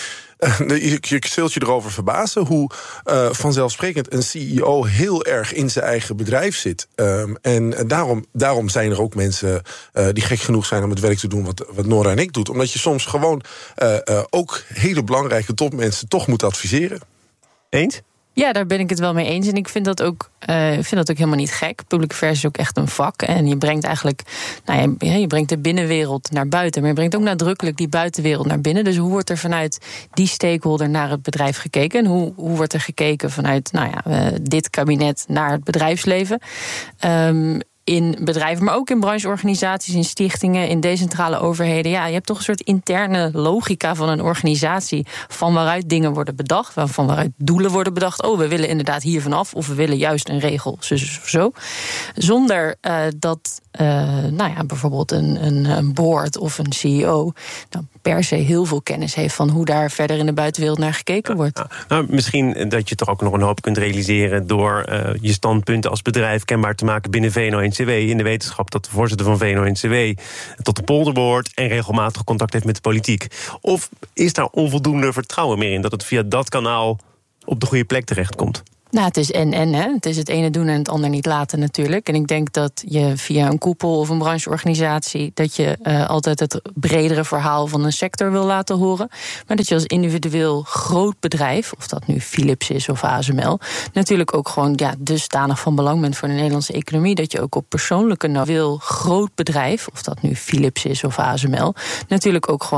Je, je zult je erover verbazen hoe uh, vanzelfsprekend een C E O heel erg in zijn eigen bedrijf zit. Um, en daarom, daarom zijn er ook mensen uh, die gek genoeg zijn om het werk te doen wat, wat Nora en ik doen. Omdat je soms gewoon uh, uh, ook hele belangrijke topmensen toch moet adviseren.
Eens?
Ja, daar ben ik het wel mee eens. En ik vind dat ook, uh, vind dat ook helemaal niet gek. Public affairs is ook echt een vak. En je brengt eigenlijk, nou ja, je brengt de binnenwereld naar buiten. Maar je brengt ook nadrukkelijk die buitenwereld naar binnen. Dus hoe wordt er vanuit die stakeholder naar het bedrijf gekeken? En hoe, hoe wordt er gekeken vanuit, nou ja, uh, dit kabinet naar het bedrijfsleven? Um, in bedrijven, maar ook in brancheorganisaties, in stichtingen, in decentrale overheden. Ja, je hebt toch een soort interne logica van een organisatie, van waaruit dingen worden bedacht, van waaruit doelen worden bedacht. Oh, we willen inderdaad hier vanaf, of we willen juist een regel, zo, zo. Zonder uh, dat, uh, nou ja, bijvoorbeeld een, een, een board of een C E O nou, per se heel veel kennis heeft van hoe daar verder in de buitenwereld naar gekeken wordt.
Ja, nou, misschien dat je toch ook nog een hoop kunt realiseren door uh, je standpunten als bedrijf kenbaar te maken binnen V N O N C W, in de wetenschap dat de voorzitter van V N O N C W tot de polder behoort en regelmatig contact heeft met de politiek. Of is daar onvoldoende vertrouwen meer in dat het via dat kanaal op de goede plek terechtkomt?
Nou, het is en-en, hè. Het is het ene doen en het ander niet laten natuurlijk. En ik denk dat je via een koepel of een brancheorganisatie, dat je uh, altijd het bredere verhaal van een sector wil laten horen. Maar dat je als individueel groot bedrijf, of dat nu Philips is of A S M L, natuurlijk ook gewoon ja, dusdanig van belang bent voor de Nederlandse economie, dat je ook op persoonlijke nou wil groot bedrijf, of dat nu Philips is of A S M L, natuurlijk ook gewoon